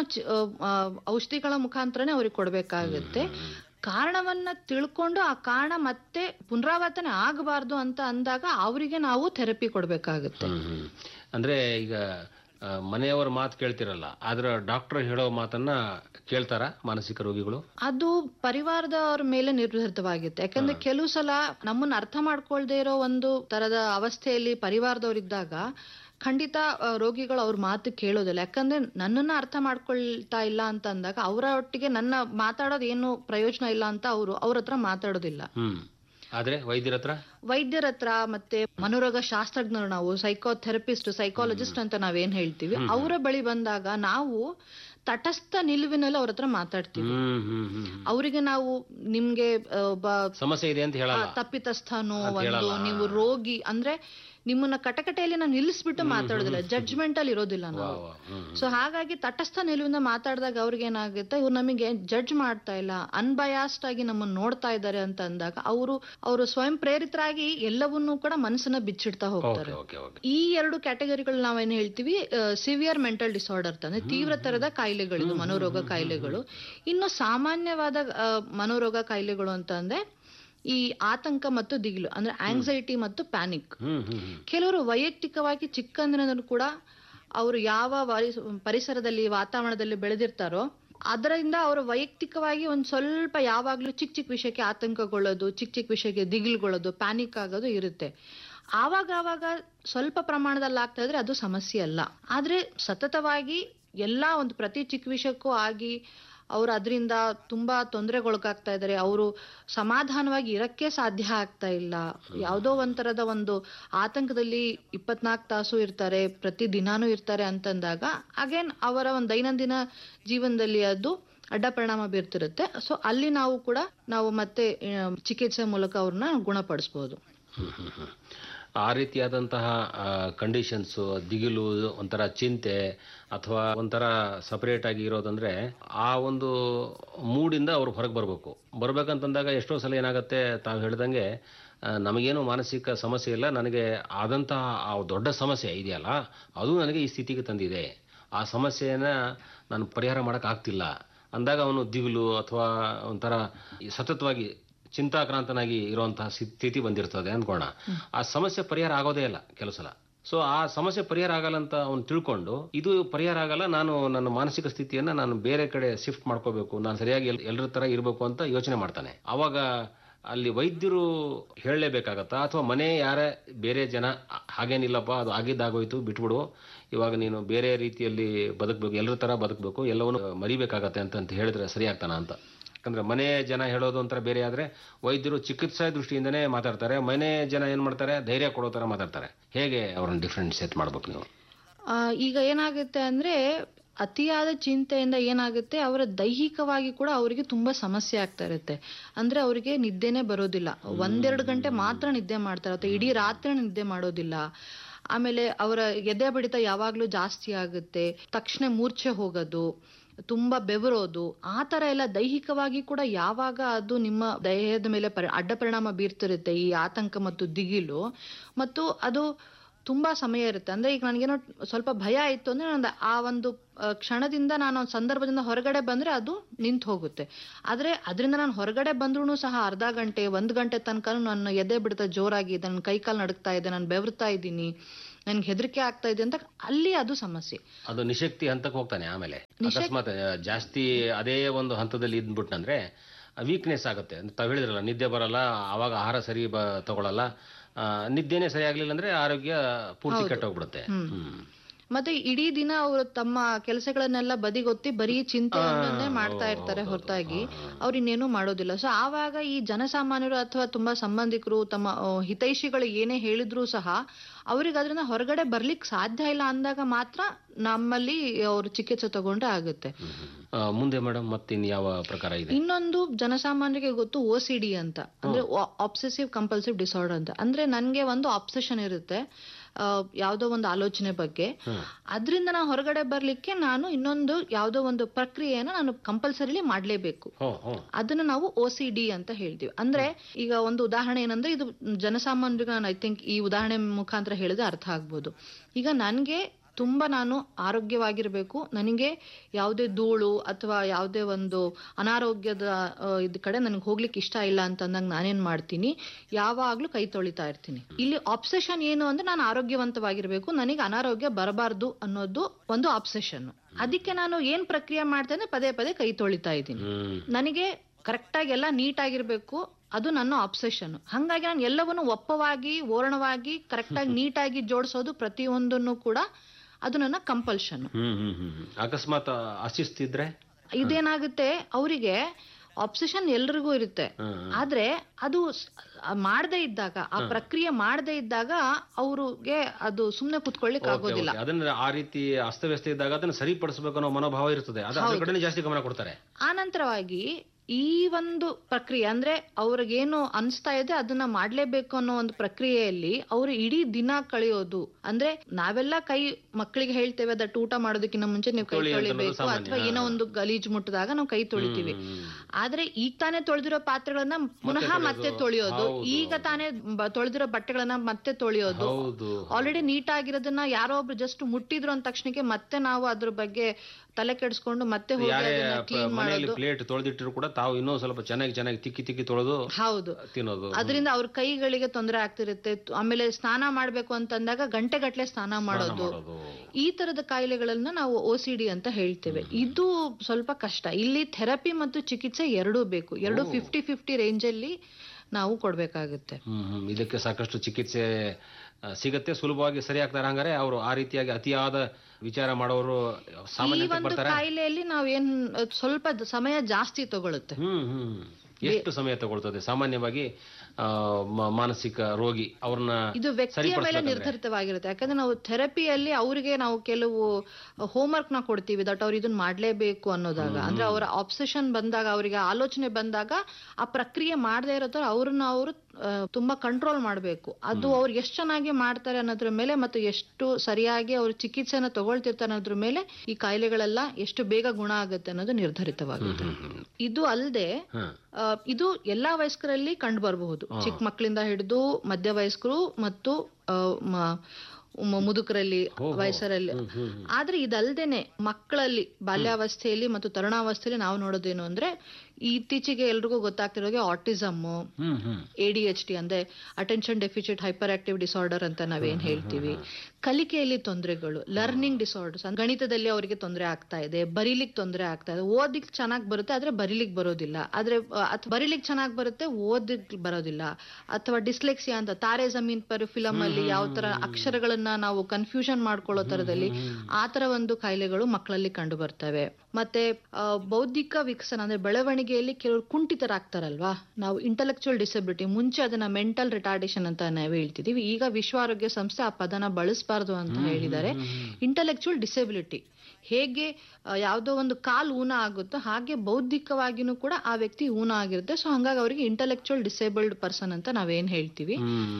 ಔಷಧಿಗಳ ಮುಖಾಂತರನೇ ಅವ್ರಿಗೆ ಕೊಡ್ಬೇಕಾಗುತ್ತೆ. ಕಾರಣವನ್ನ ತಿಳ್ಕೊಂಡು ಆ ಕಾರಣ ಮತ್ತೆ ಪುನರಾವರ್ತನೆ ಆಗಬಾರ್ದು ಅಂತ ಅಂದಾಗ ಅವರಿಗೆ ನಾವು ಥೆರಪಿ ಕೊಡ್ಬೇಕಾಗುತ್ತೆ. ಅಂದ್ರೆ ಈಗ ಮನೆಯವರ ಮಾತು ಕೇಳ್ತಿರಲ್ಲ, ಆದ್ರೆ ಡಾಕ್ಟರ್ ಹೇಳೋ ಮಾತನ್ನ ಕೇಳ್ತಾರ ಮಾನಸಿಕ ರೋಗಿಗಳು? ಅದು ಪರಿವಾರದವ್ರ ಮೇಲೆ ನಿರ್ಧರಿತವಾಗಿರುತ್ತೆ. ಯಾಕಂದ್ರೆ ಕೆಲವು ಸಲ ನಮ್ಮನ್ನ ಅರ್ಥ ಮಾಡ್ಕೊಳ್ದೇ ಇರೋ ಒಂದು ತರದ ಅವಸ್ಥೆಯಲ್ಲಿ ಪರಿವಾರದವರಿದ್ದಾಗ ಖಂಡಿತ ರೋಗಿಗಳು ಅವ್ರ ಮಾತು ಕೇಳೋದಿಲ್ಲ. ಯಾಕಂದ್ರೆ ನನ್ನನ್ನ ಅರ್ಥ ಮಾಡ್ಕೊಳ್ತಾ ಇಲ್ಲ ಅಂತ ಅಂದಾಗ ಅವರ ಒಟ್ಟಿಗೆ ನನ್ನ ಮಾತಾಡೋದು ಏನು ಪ್ರಯೋಜನ ಇಲ್ಲ ಅಂತ ಅವ್ರ ಹತ್ರ ಮಾತಾಡೋದಿಲ್ಲ. ಆದ್ರೆ ವೈದ್ಯರ ಹತ್ರ ಮತ್ತೆ ಮನೋರೋಗ ಶಾಸ್ತ್ರಜ್ಞರು, ನಾವು ಸೈಕೋಥೆರಪಿಸ್ಟ್, ಸೈಕಾಲಜಿಸ್ಟ್ ಅಂತ ನಾವೇನ್ ಹೇಳ್ತೀವಿ, ಅವರ ಬಳಿ ಬಂದಾಗ ನಾವು ತಟಸ್ಥ ನಿಲುವಿನಲ್ಲಿ ಅವ್ರ ಹತ್ರ ಮಾತಾಡ್ತೀವಿ. ಅವರಿಗೆ ನಾವು ನಿಮ್ಗೆ ಒಬ್ಬ ಸಮಸ್ಯೆ ಇದೆ ಅಂತ ಹೇಳಲ್ಲ, ತಪ್ಪಿತಸ್ಥನು ಒಂದು ನೀವು ರೋಗಿ ಅಂದ್ರೆ ನಿಮ್ಮನ್ನ ಕಟಕಟೆಯಲ್ಲಿ ನಾವು ನಿಲ್ಲಿಸ್ಬಿಟ್ಟು ಮಾತಾಡೋದಿಲ್ಲ, ಜಡ್ಜ್ಮೆಂಟ್ ಅಲ್ಲಿ ಇರೋದಿಲ್ಲ ನಾವು. ಸೊ ಹಾಗಾಗಿ ತಟಸ್ಥ ನಿಲುವಿಂದ ಮಾತಾಡಿದಾಗ ಅವ್ರಿಗೆ ಏನಾಗುತ್ತೆ, ಇವ್ರು ನಮಗೆ ಜಡ್ಜ್ ಮಾಡ್ತಾ ಇಲ್ಲ, ಅನ್ಬಯಾಸ್ಡ್ ಆಗಿ ನಮ್ಮನ್ನ ನೋಡ್ತಾ ಇದ್ದಾರೆ ಅಂತ ಅಂದಾಗ ಅವರು ಸ್ವಯಂ ಪ್ರೇರಿತರಾಗಿ ಎಲ್ಲವನ್ನೂ ಕೂಡ ಮನಸ್ಸನ್ನ ಬಿಚ್ಚಿಡ್ತಾ ಹೋಗ್ತಾರೆ. ಈ ಎರಡು ಕ್ಯಾಟಗರಿಗಳು ನಾವೇನ್ ಹೇಳ್ತೀವಿ, ಸಿವಿಯರ್ ಮೆಂಟಲ್ ಡಿಸಾರ್ಡರ್ ಅಂದ್ರೆ ತೀವ್ರ ತರದ ಕಾಯಿಲೆಗಳು, ಮನೋರೋಗ ಕಾಯಿಲೆಗಳು. ಇನ್ನು ಸಾಮಾನ್ಯವಾದ ಮನೋರೋಗ ಕಾಯಿಲೆಗಳು ಅಂತ ಅಂದ್ರೆ ಈ ಆತಂಕ ಮತ್ತು ದಿಗಿಲು ಅಂದ್ರೆ ಆಂಗ್ಸೈಟಿ ಮತ್ತು ಪ್ಯಾನಿಕ್. ಕೆಲವರು ವೈಯಕ್ತಿಕವಾಗಿ ಚಿಕ್ಕಂದಿನಲ್ಲೂ ಕೂಡ ಅವರು ಯಾವ ಪರಿಸರದಲ್ಲಿ ವಾತಾವರಣದಲ್ಲಿ ಬೆಳೆದಿರ್ತಾರೋ ಅದರಿಂದ ಅವರು ವೈಯಕ್ತಿಕವಾಗಿ ಒಂದ್ ಸ್ವಲ್ಪ ಯಾವಾಗ್ಲೂ ಚಿಕ್ಕ ಚಿಕ್ಕ ವಿಷಯಕ್ಕೆ ಆತಂಕಗೊಳ್ಳೋದು, ಚಿಕ್ಕ ಚಿಕ್ಕ ವಿಷಯಕ್ಕೆ ದಿಗಿಲುಗೊಳ್ಳೋದು, ಪ್ಯಾನಿಕ್ ಆಗೋದು ಇರುತ್ತೆ. ಆವಾಗ ಸ್ವಲ್ಪ ಪ್ರಮಾಣದಲ್ಲಿ ಆಗ್ತಾ ಇದ್ರೆ ಅದು ಸಮಸ್ಯೆ ಅಲ್ಲ. ಆದ್ರೆ ಸತತವಾಗಿ ಎಲ್ಲಾ ಒಂದು ಪ್ರತಿ ಚಿಕ್ಕ ವಿಷಯಕ್ಕೂ ಆಗಿ ಅವ್ರು ಅದರಿಂದ ತುಂಬಾ ತೊಂದರೆಗೊಳಗಾಗ್ತಾ ಇದ್ದಾರೆ, ಅವರು ಸಮಾಧಾನವಾಗಿ ಇರಕ್ಕೆ ಸಾಧ್ಯ ಆಗ್ತಾ ಇಲ್ಲ, ಯಾವುದೋ ಒಂಥರದ ಒಂದು ಆತಂಕದಲ್ಲಿ 24 ತಾಸು ಇರ್ತಾರೆ, ಪ್ರತಿ ದಿನಾನೂ ಇರ್ತಾರೆ ಅಂತಂದಾಗ ಅಗೇನ್ ಅವರ ಒಂದು ದೈನಂದಿನ ಜೀವನದಲ್ಲಿ ಅದು ಅಡ್ಡ ಪರಿಣಾಮ ಬೀರ್ತಿರುತ್ತೆ. ಸೊ ಅಲ್ಲಿ ನಾವು ಮತ್ತೆ ಚಿಕಿತ್ಸೆ ಮೂಲಕ ಅವ್ರನ್ನ ಗುಣಪಡಿಸಬಹುದು. ಆ ರೀತಿಯಾದಂತಹ ಕಂಡೀಷನ್ಸ್, ದಿಗಿಲು, ಒಂಥರ ಚಿಂತೆ ಅಥವಾ ಒಂಥರ ಸಪರೇಟ್ ಆಗಿ ಇರೋದಂದ್ರೆ ಆ ಒಂದು ಮೂಡಿಂದ ಅವ್ರು ಹೊರಗೆ ಬರ್ಬೇಕಂತಂದಾಗ ಎಷ್ಟೋ ಸಲ ಏನಾಗುತ್ತೆ, ತಾವು ಹೇಳ್ದಂಗೆ ನಮಗೇನು ಮಾನಸಿಕ ಸಮಸ್ಯೆ ಇಲ್ಲ, ನನಗೆ ಆದಂತಹ ಆ ದೊಡ್ಡ ಸಮಸ್ಯೆ ಇದೆಯಲ್ಲ ಅದು ನನಗೆ ಈ ಸ್ಥಿತಿಗೆ ತಂದಿದೆ, ಆ ಸಮಸ್ಯೆಯನ್ನ ನಾನು ಪರಿಹಾರ ಮಾಡೋಕ್ಕಾಗ್ತಿಲ್ಲ ಅಂದಾಗ ಅವನು ದಿಗಿಲು ಅಥವಾ ಒಂಥರ ಸತತವಾಗಿ ಚಿಂತಾಕ್ರಾಂತನಾಗಿ ಇರುವಂತಹ ಸ್ಥಿತಿ ಬಂದಿರ್ತದೆ ಅನ್ಕೋಣ. ಆ ಸಮಸ್ಯೆ ಪರಿಹಾರ ಆಗೋದೇ ಇಲ್ಲ ಕೆಲವು ಸಲ. ಸೊ ಆ ಸಮಸ್ಯೆ ಪರಿಹಾರ ಆಗಲ್ಲ ಅಂತ ಅವ್ನು ತಿಳ್ಕೊಂಡು ಇದು ಪರಿಹಾರ ಆಗಲ್ಲ, ನಾನು ನನ್ನ ಮಾನಸಿಕ ಸ್ಥಿತಿಯನ್ನ ನಾನು ಬೇರೆ ಕಡೆ ಶಿಫ್ಟ್ ಮಾಡ್ಕೋಬೇಕು, ನಾನು ಸರಿಯಾಗಿ ಎಲ್ಲರ ತರ ಇರಬೇಕು ಅಂತ ಯೋಚನೆ ಮಾಡ್ತಾನೆ. ಅವಾಗ ಅಲ್ಲಿ ವೈದ್ಯರು ಹೇಳಲೇಬೇಕಾಗತ್ತಾ ಅಥವಾ ಮನೆ ಯಾರೇ ಬೇರೆ ಜನ ಹಾಗೇನಿಲ್ಲಪ್ಪ ಅದು ಆಗಿದ್ದಾಗೋಯ್ತು ಬಿಟ್ಬಿಡು, ಇವಾಗ ನೀನು ಬೇರೆ ರೀತಿಯಲ್ಲಿ ಬದುಕಬೇಕು, ಎಲ್ಲರ ತರ ಬದುಕಬೇಕು, ಎಲ್ಲವನ್ನು ಮರಿಬೇಕಾಗತ್ತೆ ಅಂತ ಹೇಳಿದ್ರೆ ಸರಿ ಆಗ್ತಾನ ಅಂತ. ಯಾಕಂದ್ರೆ ಮನೆ ಜನ ಹೇಳೋದು ಒಂಥರ ಬೇರೆ ಆದ್ರೆ ವೈದ್ಯರು ಚಿಕಿತ್ಸಾ ದೃಷ್ಟಿಯಿಂದನೇ ಮಾತಾಡ್ತಾರೆ, ಮನೆ ಜನ ಏನ್ ಮಾಡ್ತಾರೆ ಧೈರ್ಯ ಕೊಡೋ ತರ ಮಾತಾಡ್ತಾರೆ. ಹೇಗೆ ಅವ್ರನ್ನ ಡಿಫ್ರೆನ್ಶಿಯೇಟ್ ಮಾಡ್ಬೇಕು ನೀವು? ಈಗ ಏನಾಗುತ್ತೆ ಅಂದ್ರೆ ಅತಿಯಾದ ಚಿಂತೆಯಿಂದ ಏನಾಗುತ್ತೆ, ಅವರ ದೈಹಿಕವಾಗಿ ಕೂಡ ಅವರಿಗೆ ತುಂಬಾ ಸಮಸ್ಯೆ ಆಗ್ತಾ ಇರುತ್ತೆ. ಅಂದ್ರೆ ಅವರಿಗೆ ನಿದ್ದೆನೆ ಬರೋದಿಲ್ಲ, 1-2 ಗಂಟೆ ಮಾತ್ರ ನಿದ್ದೆ ಮಾಡ್ತಾರೆ ಅಥವಾ ಇಡೀ ರಾತ್ರಿ ನಿದ್ದೆ ಮಾಡೋದಿಲ್ಲ. ಆಮೇಲೆ ಅವರ ಎದೆ ಬಡಿತ ಯಾವಾಗ್ಲೂ ಜಾಸ್ತಿ ಆಗುತ್ತೆ, ತಕ್ಷಣ ಮೂರ್ಛೆ ಹೋಗೋದು, ತುಂಬಾ ಬೆವರೋದು, ಆ ತರ ಎಲ್ಲ ದೈಹಿಕವಾಗಿ ಕೂಡ ಯಾವಾಗ ಅದು ನಿಮ್ಮ ದೇಹದ ಮೇಲೆ ಅಡ್ಡ ಪರಿಣಾಮ ಬೀರ್ತಿರುತ್ತೆ ಈ ಆತಂಕ ಮತ್ತು ದಿಗಿಲು. ಮತ್ತು ಅದು ತುಂಬಾ ಸಮಯ ಇರುತ್ತೆ. ಅಂದ್ರೆ ಈಗ ನನಗೇನೋ ಸ್ವಲ್ಪ ಭಯ ಆಯ್ತು ಅಂದ್ರೆ ಆ ಒಂದು ಕ್ಷಣದಿಂದ ನಾನು ಸಂದರ್ಭದಿಂದ ಹೊರಗಡೆ ಬಂದ್ರೆ ಅದು ನಿಂತು ಹೋಗುತ್ತೆ. ಆದ್ರೆ ಅದರಿಂದ ನಾನು ಹೊರಗಡೆ ಬಂದ್ರೂ ಸಹ ಅರ್ಧ ಗಂಟೆ 1 ಗಂಟೆ ತನಕ ನನ್ನ ಎದೆ ಬಿಡ್ತಾ ಜೋರಾಗಿದೆ, ನನ್ನ ಕೈಕಾಲು ನಡುಕ್ತಾ ಇದೆ, ನಾನು ಬೆವರ್ತಾ ಇದ್ದೀನಿ, ನನ್ಗೆ ಹೆದರಿಕೆ ಆಗ್ತಾ ಇದೆ ಅಂತ ಅಲ್ಲಿ ಅದು ಸಮಸ್ಯೆ. ಅದು ನಿಶಕ್ತಿ ಹಂತಕ್ಕೆ ಹೋಗ್ತಾನೆ. ಆಮೇಲೆ ಅಕಸ್ಮಾತ್ ಜಾಸ್ತಿ ಅದೇ ಒಂದು ಹಂತದಲ್ಲಿ ಇದ್ಬಿಟ್ನಂದ್ರೆ ವೀಕ್ನೆಸ್ ಆಗುತ್ತೆ. ತಾವು ಹೇಳಿದ್ರಲ್ಲ ನಿದ್ದೆ ಬರಲ್ಲ, ಆವಾಗ ಆಹಾರ ಸರಿ ತಗೊಳಲ್ಲ, ನಿದ್ದೆನೆ ಸರಿ ಆಗ್ಲಿಲ್ಲ ಅಂದ್ರೆ ಆರೋಗ್ಯ ಪೂರ್ತಿ ಕೆಟ್ಟೋಗ್ಬಿಡುತ್ತೆ. ಮತ್ತೆ ಇಡೀ ದಿನ ಅವರು ತಮ್ಮ ಕೆಲಸಗಳನ್ನೆಲ್ಲ ಬದಿಗೊತ್ತಿ ಬರೀ ಚಿಂತೆಯನ್ನೇ ಮಾಡ್ತಾ ಇರ್ತಾರೆ ಹೊರತಾಗಿ ಅವ್ರು ಇನ್ನೇನು ಮಾಡೋದಿಲ್ಲ. ಸೊ ಆವಾಗ ಈ ಜನಸಾಮಾನ್ಯರು ಅಥವಾ ತುಂಬಾ ಸಂಬಂಧಿಕರು ತಮ್ಮ ಹಿತೈಷಿಗಳು ಏನೇ ಹೇಳಿದ್ರು ಸಹ ಅವ್ರಿಗೆ ಅದರಿಂದ ಹೊರಗಡೆ ಬರ್ಲಿಕ್ಕೆ ಸಾಧ್ಯ ಇಲ್ಲ ಅಂದಾಗ ಮಾತ್ರ ನಮ್ಮಲ್ಲಿ ಅವರು ಚಿಕಿತ್ಸೆ ತಗೊಂಡ್ರೆ ಆಗುತ್ತೆ. ಮುಂದೆ ಮೇಡಮ್ ಮತ್ತಿನ್ ಯಾವ ಪ್ರಕಾರ ಇದೆ? ಇನ್ನೊಂದು ಜನಸಾಮಾನ್ಯರಿಗೆ ಗೊತ್ತು OCD ಅಂತ, ಅಂದ್ರೆ ಆಬ್ಸೆಸಿವ್ ಕಂಪಲ್ಸಿವ್ ಡಿಸಾರ್ಡರ್ ಅಂತ. ಅಂದ್ರೆ ನನ್ಗೆ ಒಂದು ಆಬ್ಸೆಷನ್ ಇರುತ್ತೆ ಯಾವ್ದೋ ಒಂದು ಆಲೋಚನೆ ಬಗ್ಗೆ, ಅದ್ರಿಂದ ನಾನು ಹೊರಗಡೆ ಬರ್ಲಿಕ್ಕೆ ನಾನು ಇನ್ನೊಂದು ಯಾವ್ದೋ ಒಂದು ಪ್ರಕ್ರಿಯೆಯನ್ನ ನಾನು ಕಂಪಲ್ಸರಿಲಿ ಮಾಡ್ಲೇಬೇಕು. ಅದನ್ನ ನಾವು OCD ಅಂತ ಹೇಳ್ತೀವಿ. ಅಂದ್ರೆ ಈಗ ಒಂದು ಉದಾಹರಣೆ ಏನಂದ್ರೆ, ಇದು ಜನಸಾಮಾನ್ಯರಿಗೆ ನಾನು ಐ ಥಿಂಕ್ ಈ ಉದಾಹರಣೆ ಮುಖಾಂತರ ಹೇಳಿದ್ರೆ ಅರ್ಥ ಆಗ್ಬೋದು. ಈಗ ನನ್ಗೆ ತುಂಬಾ ನಾನು ಆರೋಗ್ಯವಾಗಿರ್ಬೇಕು, ನನಗೆ ಯಾವುದೇ ಧೂಳು ಅಥವಾ ಯಾವುದೇ ಒಂದು ಅನಾರೋಗ್ಯದ ಇದ್ ಕಡೆ ನನಗೆ ಹೋಗ್ಲಿಕ್ಕೆ ಇಷ್ಟ ಇಲ್ಲ ಅಂತಂದಾಗ ನಾನೇನ್ ಮಾಡ್ತೀನಿ, ಯಾವಾಗ್ಲೂ ಕೈ ತೊಳಿತಾ ಇರ್ತೀನಿ. ಇಲ್ಲಿ ಆಬ್ಸೆಷನ್ ಏನು ಅಂದ್ರೆ ನಾನು ಆರೋಗ್ಯವಂತವಾಗಿರ್ಬೇಕು, ನನಗೆ ಅನಾರೋಗ್ಯ ಬರಬಾರ್ದು ಅನ್ನೋದು ಒಂದು ಆಬ್ಸೆಷನ್. ಅದಕ್ಕೆ ನಾನು ಏನ್ ಪ್ರಕ್ರಿಯೆ ಮಾಡ್ತೇನೆ, ಪದೇ ಪದೇ ಕೈ ತೊಳಿತಾ ಇದ್ದೀನಿ. ನನಗೆ ಕರೆಕ್ಟ್ ಆಗಿ ಎಲ್ಲ ನೀಟ್ ಆಗಿರ್ಬೇಕು, ಅದು ನನ್ನ ಆಬ್ಸೆಷನ್. ಹಂಗಾಗಿ ನಾನು ಎಲ್ಲವನ್ನು ಒಪ್ಪವಾಗಿ ಓರಣವಾಗಿ ಕರೆಕ್ಟಾಗಿ ನೀಟಾಗಿ ಜೋಡಿಸೋದು ಪ್ರತಿಯೊಂದನ್ನು ಕೂಡ ಅದು ನನ್ನ ಕಂಪಲ್ಷನ್. ಅಕಸ್ಮಾತ್ ಅಶಿಸ್ತಿದ್ರೆ ಇದೇನಾಗುತ್ತೆ, ಅವರಿಗೆ ಆಬ್ಸೆಷನ್ ಎಲ್ರಿಗೂ ಇರುತ್ತೆ. ಆದ್ರೆ ಅದು ಮಾಡದೇ ಇದ್ದಾಗ, ಆ ಪ್ರಕ್ರಿಯೆ ಮಾಡದೇ ಇದ್ದಾಗ ಅವ್ರಿಗೆ ಅದು ಸುಮ್ನೆ ಕುತ್ಕೊಳ್ಳಿಕ್ ಆಗೋದಿಲ್ಲ. ಅದನ್ನ ಆ ರೀತಿ ಅಸ್ತವ್ಯಸ್ತ ಇದ್ದಾಗ ಅದನ್ನ ಸರಿಪಡಿಸಬೇಕು ಅನ್ನೋ ಮನೋಭಾವ ಇರ್ತದೆ, ಅದ್ರ ಕಡೆ ಜಾಸ್ತಿ ಗಮನ ಕೊಡ್ತಾರೆ. ಆನಂತರವಾಗಿ ಈ ಒಂದು ಪ್ರಕ್ರಿಯೆ ಅಂದ್ರೆ ಅವ್ರಿಗೇನು ಅನ್ಸ್ತಾ ಇದೆ ಅದನ್ನ ಮಾಡ್ಲೇಬೇಕು ಅನ್ನೋ ಒಂದು ಪ್ರಕ್ರಿಯೆಯಲ್ಲಿ ಅವ್ರು ಇಡೀ ದಿನ ಕಳೆಯೋದು. ಅಂದ್ರೆ ನಾವೆಲ್ಲ ಮಕ್ಕಳಿಗೆ ಹೇಳ್ತೇವೆ ದಟ್ ಊಟ ಮಾಡೋದಕ್ಕಿಂತ ಮುಂಚೆ ನೀವು ಕೈ ತೊಳಿಬೇಕು, ಅಥವಾ ಏನೋ ಒಂದು ಗಲೀಜು ಮುಟ್ಟಿದಾಗ ನಾವು ಕೈ ತೊಳಿತೀವಿ. ಆದ್ರೆ ಈಗ ತಾನೇ ತೊಳೆದಿರೋ ಪಾತ್ರೆಗಳನ್ನ ಪುನಃ ಮತ್ತೆ ತೊಳೆಯೋದು, ಈಗ ತಾನೇ ತೊಳೆದಿರೋ ಬಟ್ಟೆಗಳನ್ನ ಮತ್ತೆ ತೊಳೆಯೋದು, ಆಲ್ರೆಡಿ ನೀಟ್ ಆಗಿರೋದನ್ನ ಯಾರೋ ಒಬ್ರು ಜಸ್ಟ್ ಮುಟ್ಟಿದ್ರು ಅಂದ ತಕ್ಷಣಕ್ಕೆ ಮತ್ತೆ ನಾವು ಅದ್ರ ಬಗ್ಗೆ ತಲೆ ಕೆಡಿಸ್ಕೊಂಡು ಮತ್ತೆ ಪ್ಲೇಟ್ ತೊಳೆದಿಟ್ಟರು ಕೂಡ ತಾವು ಇನ್ನೂ ಸ್ವಲ್ಪ ಚೆನ್ನಾಗಿ ತಿಕ್ಕಿ ತೊಳೆದು ಹೌದು ತಿನ್ನೋದು. ಅದರಿಂದ ಅವ್ರ ಕೈಗಳಿಗೆ ತೊಂದರೆ ಆಗ್ತಿರುತ್ತೆ. ಆಮೇಲೆ ಸ್ನಾನ ಮಾಡ್ಬೇಕು ಅಂತಂದಾಗ ಗಂಟೆಗಟ್ಲೆ ಸ್ನಾನ ಮಾಡೋದು, ಈ ತರದ ಕಾಯಿಲೆಗಳನ್ನ ನಾವು OCD ಅಂತ ಹೇಳ್ತೇವೆ. ಇದು ಸ್ವಲ್ಪ ಕಷ್ಟ. ಇಲ್ಲಿ ಥೆರಪಿ ಮತ್ತು ಚಿಕಿತ್ಸೆ ಎರಡೂ ಬೇಕು. ಎರಡು 50-50 ರೇಂಜ್ ಅಲ್ಲಿ ನಾವು ಕೊಡ್ಬೇಕಾಗುತ್ತೆ. ಇದಕ್ಕೆ ಸಾಕಷ್ಟು ಚಿಕಿತ್ಸೆ ಸಿಗತ್ತೆ, ಸುಲಭವಾಗಿ ಸರಿ ಆಗ್ತಾರೆ. ಹಂಗಾರೆ ಅವರು ಆ ರೀತಿಯಾಗಿ ಅತಿಯಾದ ವಿಚಾರ ಮಾಡೋರು ಈ ಒಂದು ಕಾಯಿಲೆಯಲ್ಲಿ ನಾವೇನ್ ಸ್ವಲ್ಪ ಸಮಯ ಜಾಸ್ತಿ ತಗೊಳುತ್ತೆ. ಎಷ್ಟು ಸಮಯ ತಗೊಳ್ತದೆ ಸಾಮಾನ್ಯವಾಗಿ ಮಾನಸಿಕ ರೋಗಿ ಅವ್ರನ್ನ? ಇದು ವ್ಯಕ್ತಿಯ ಮೇಲೆ ನಿರ್ಧರಿತವಾಗಿರುತ್ತೆ. ಯಾಕಂದ್ರೆ ನಾವು ಥೆರಪಿಯಲ್ಲಿ ಅವರಿಗೆ ನಾವು ಕೆಲವು ಹೋಮ್ವರ್ಕ್ ನ ಕೊಡ್ತೀವಿ, ದಟ್ ಅವ್ರು ಇದನ್ನ ಮಾಡ್ಲೇಬೇಕು ಅನ್ನೋದಾಗ, ಅಂದ್ರೆ ಅವರ ಆಬ್ಸೆಷನ್ ಬಂದಾಗ, ಅವರಿಗೆ ಆಲೋಚನೆ ಬಂದಾಗ ಆ ಪ್ರಕ್ರಿಯೆ ಮಾಡದೇ ಇರೋ ಅವ್ರನ್ನ ಅವರು ತುಂಬಾ ಕಂಟ್ರೋಲ್ ಮಾಡಬೇಕು. ಅದು ಅವ್ರು ಎಷ್ಟು ಚೆನ್ನಾಗಿ ಮಾಡ್ತಾರೆ ಅನ್ನೋದ್ರ ಮೇಲೆ ಮತ್ತು ಎಷ್ಟು ಸರಿಯಾಗಿ ಅವ್ರು ಚಿಕಿತ್ಸೆನ ತಗೊಳ್ತಿರ್ತಾರೆ ಅನ್ನೋದ್ರ ಮೇಲೆ ಈ ಕಾಯಿಲೆಗಳೆಲ್ಲ ಎಷ್ಟು ಬೇಗ ಗುಣ ಆಗುತ್ತೆ ಅನ್ನೋದು ನಿರ್ಧರಿತವಾಗುತ್ತೆ. ಇದು ಅಲ್ಲದೆ ಇದು ಎಲ್ಲಾ ವಯಸ್ಕರಲ್ಲಿ ಕಂಡು ಬರಬಹುದು, ಚಿಕ್ಕ ಮಕ್ಕಳಿಂದ ಹಿಡಿದು ಮಧ್ಯ ವಯಸ್ಕರು ಮತ್ತು ಮುದುಕರಲ್ಲಿ, ವಯಸ್ಸರಲ್ಲಿ. ಆದ್ರೆ ಇದಲ್ದೇನೆ ಮಕ್ಕಳಲ್ಲಿ ಬಾಲ್ಯಾವಸ್ಥೆಯಲ್ಲಿ ಮತ್ತು ತರುಣಾವಸ್ಥೆಯಲ್ಲಿ ನಾವು ನೋಡೋದೇನು ಅಂದ್ರೆ ಇತ್ತೀಚೆಗೆ ಎಲ್ರಿಗೂ ಗೊತ್ತಾಗ್ತಿರೋಗೆ ಆಟಿಸಮ್, ADHD ಅಂದ್ರೆ attention deficit hyper active disorder ಅಂತ ನಾವೇನ್ ಹೇಳ್ತೀವಿ. ಕಲಿಕೆಯಲ್ಲಿ ತೊಂದರೆಗಳು, ಲರ್ನಿಂಗ್ ಡಿಸಾರ್ಡರ್ಸ್, ಗಣಿತದಲ್ಲಿ ಅವರಿಗೆ ತೊಂದರೆ ಆಗ್ತಾ ಇದೆ, ಬರೀಲಿಕ್ಕೆ ತೊಂದರೆ ಆಗ್ತಾ ಇದೆ. ಓದಿಕ್ ಚೆನ್ನಾಗಿ ಬರುತ್ತೆ ಆದ್ರೆ ಬರೀಲಿಕ್ಕೆ ಬರೋದಿಲ್ಲ, ಆದ್ರೆ ಬರೀಲಿಕ್ಕೆ ಚೆನ್ನಾಗಿ ಬರುತ್ತೆ ಓದಿಕ್ ಬರೋದಿಲ್ಲ. ಅಥವಾ ಡಿಸ್ಲೆಕ್ಸಿಯಾ ಅಂತ ತಾರೆ ಜಮೀನ್ ಪರ್ ಫಿಲಮ್ ಅಲ್ಲಿ ಯಾವ ತರ ಅಕ್ಷರಗಳನ್ನ ನಾವು ಕನ್ಫ್ಯೂಷನ್ ಮಾಡ್ಕೊಳ್ಳೋ ತರದಲ್ಲಿ ಆ ತರ ಒಂದು ಕಾಯಿಲೆಗಳು ಮಕ್ಕಳಲ್ಲಿ ಕಂಡು ಬರ್ತವೆ. ಮತ್ತೆ ಬೌದ್ಧಿಕ ವಿಕಸನ ಅಂದ್ರೆ ಬೆಳವಣಿಗೆಯಲ್ಲಿ ಕೆಲವರು ಕುಂಠಿತರಾಗ್ತಾರಲ್ವಾ, ನಾವು ಇಂಟೆಲೆಕ್ಚುಯಲ್ ಡಿಸಬಿಲಿಟಿ, ಮುಂಚೆ ಅದನ್ನ ಮೆಂಟಲ್ ರಿಟಾರ್ಡೇಷನ್ ಅಂತ ನಾವು ಹೇಳ್ತಿದೀವಿ, ಈಗ ವಿಶ್ವ ಆರೋಗ್ಯ ಸಂಸ್ಥೆ ಆ ಪದನ ಬಳಸಬಾರ್ದು ಅಂತ ಹೇಳಿದ್ದಾರೆ. ಇಂಟೆಲೆಕ್ಚುಯಲ್ ಡಿಸಬಿಲಿಟಿ ಹೇಗೆ ಯಾವುದೋ ಒಂದು ಕಾಲು ಊನ ಆಗುತ್ತೋ ಹಾಗೆ ಬೌದ್ಧಿಕವಾಗಿನೂ ಕೂಡ ಆ ವ್ಯಕ್ತಿ ಊನ ಆಗಿರುತ್ತೆ. ಸೊ ಹಂಗಾಗಿ ಅವರಿಗೆ ಇಂಟೆಲೆಕ್ಚುಯಲ್ ಡಿಸೇಬಲ್ಡ್ ಪರ್ಸನ್ ಅಂತ ನಾವೇನ್ ಹೇಳ್ತೀವಿ,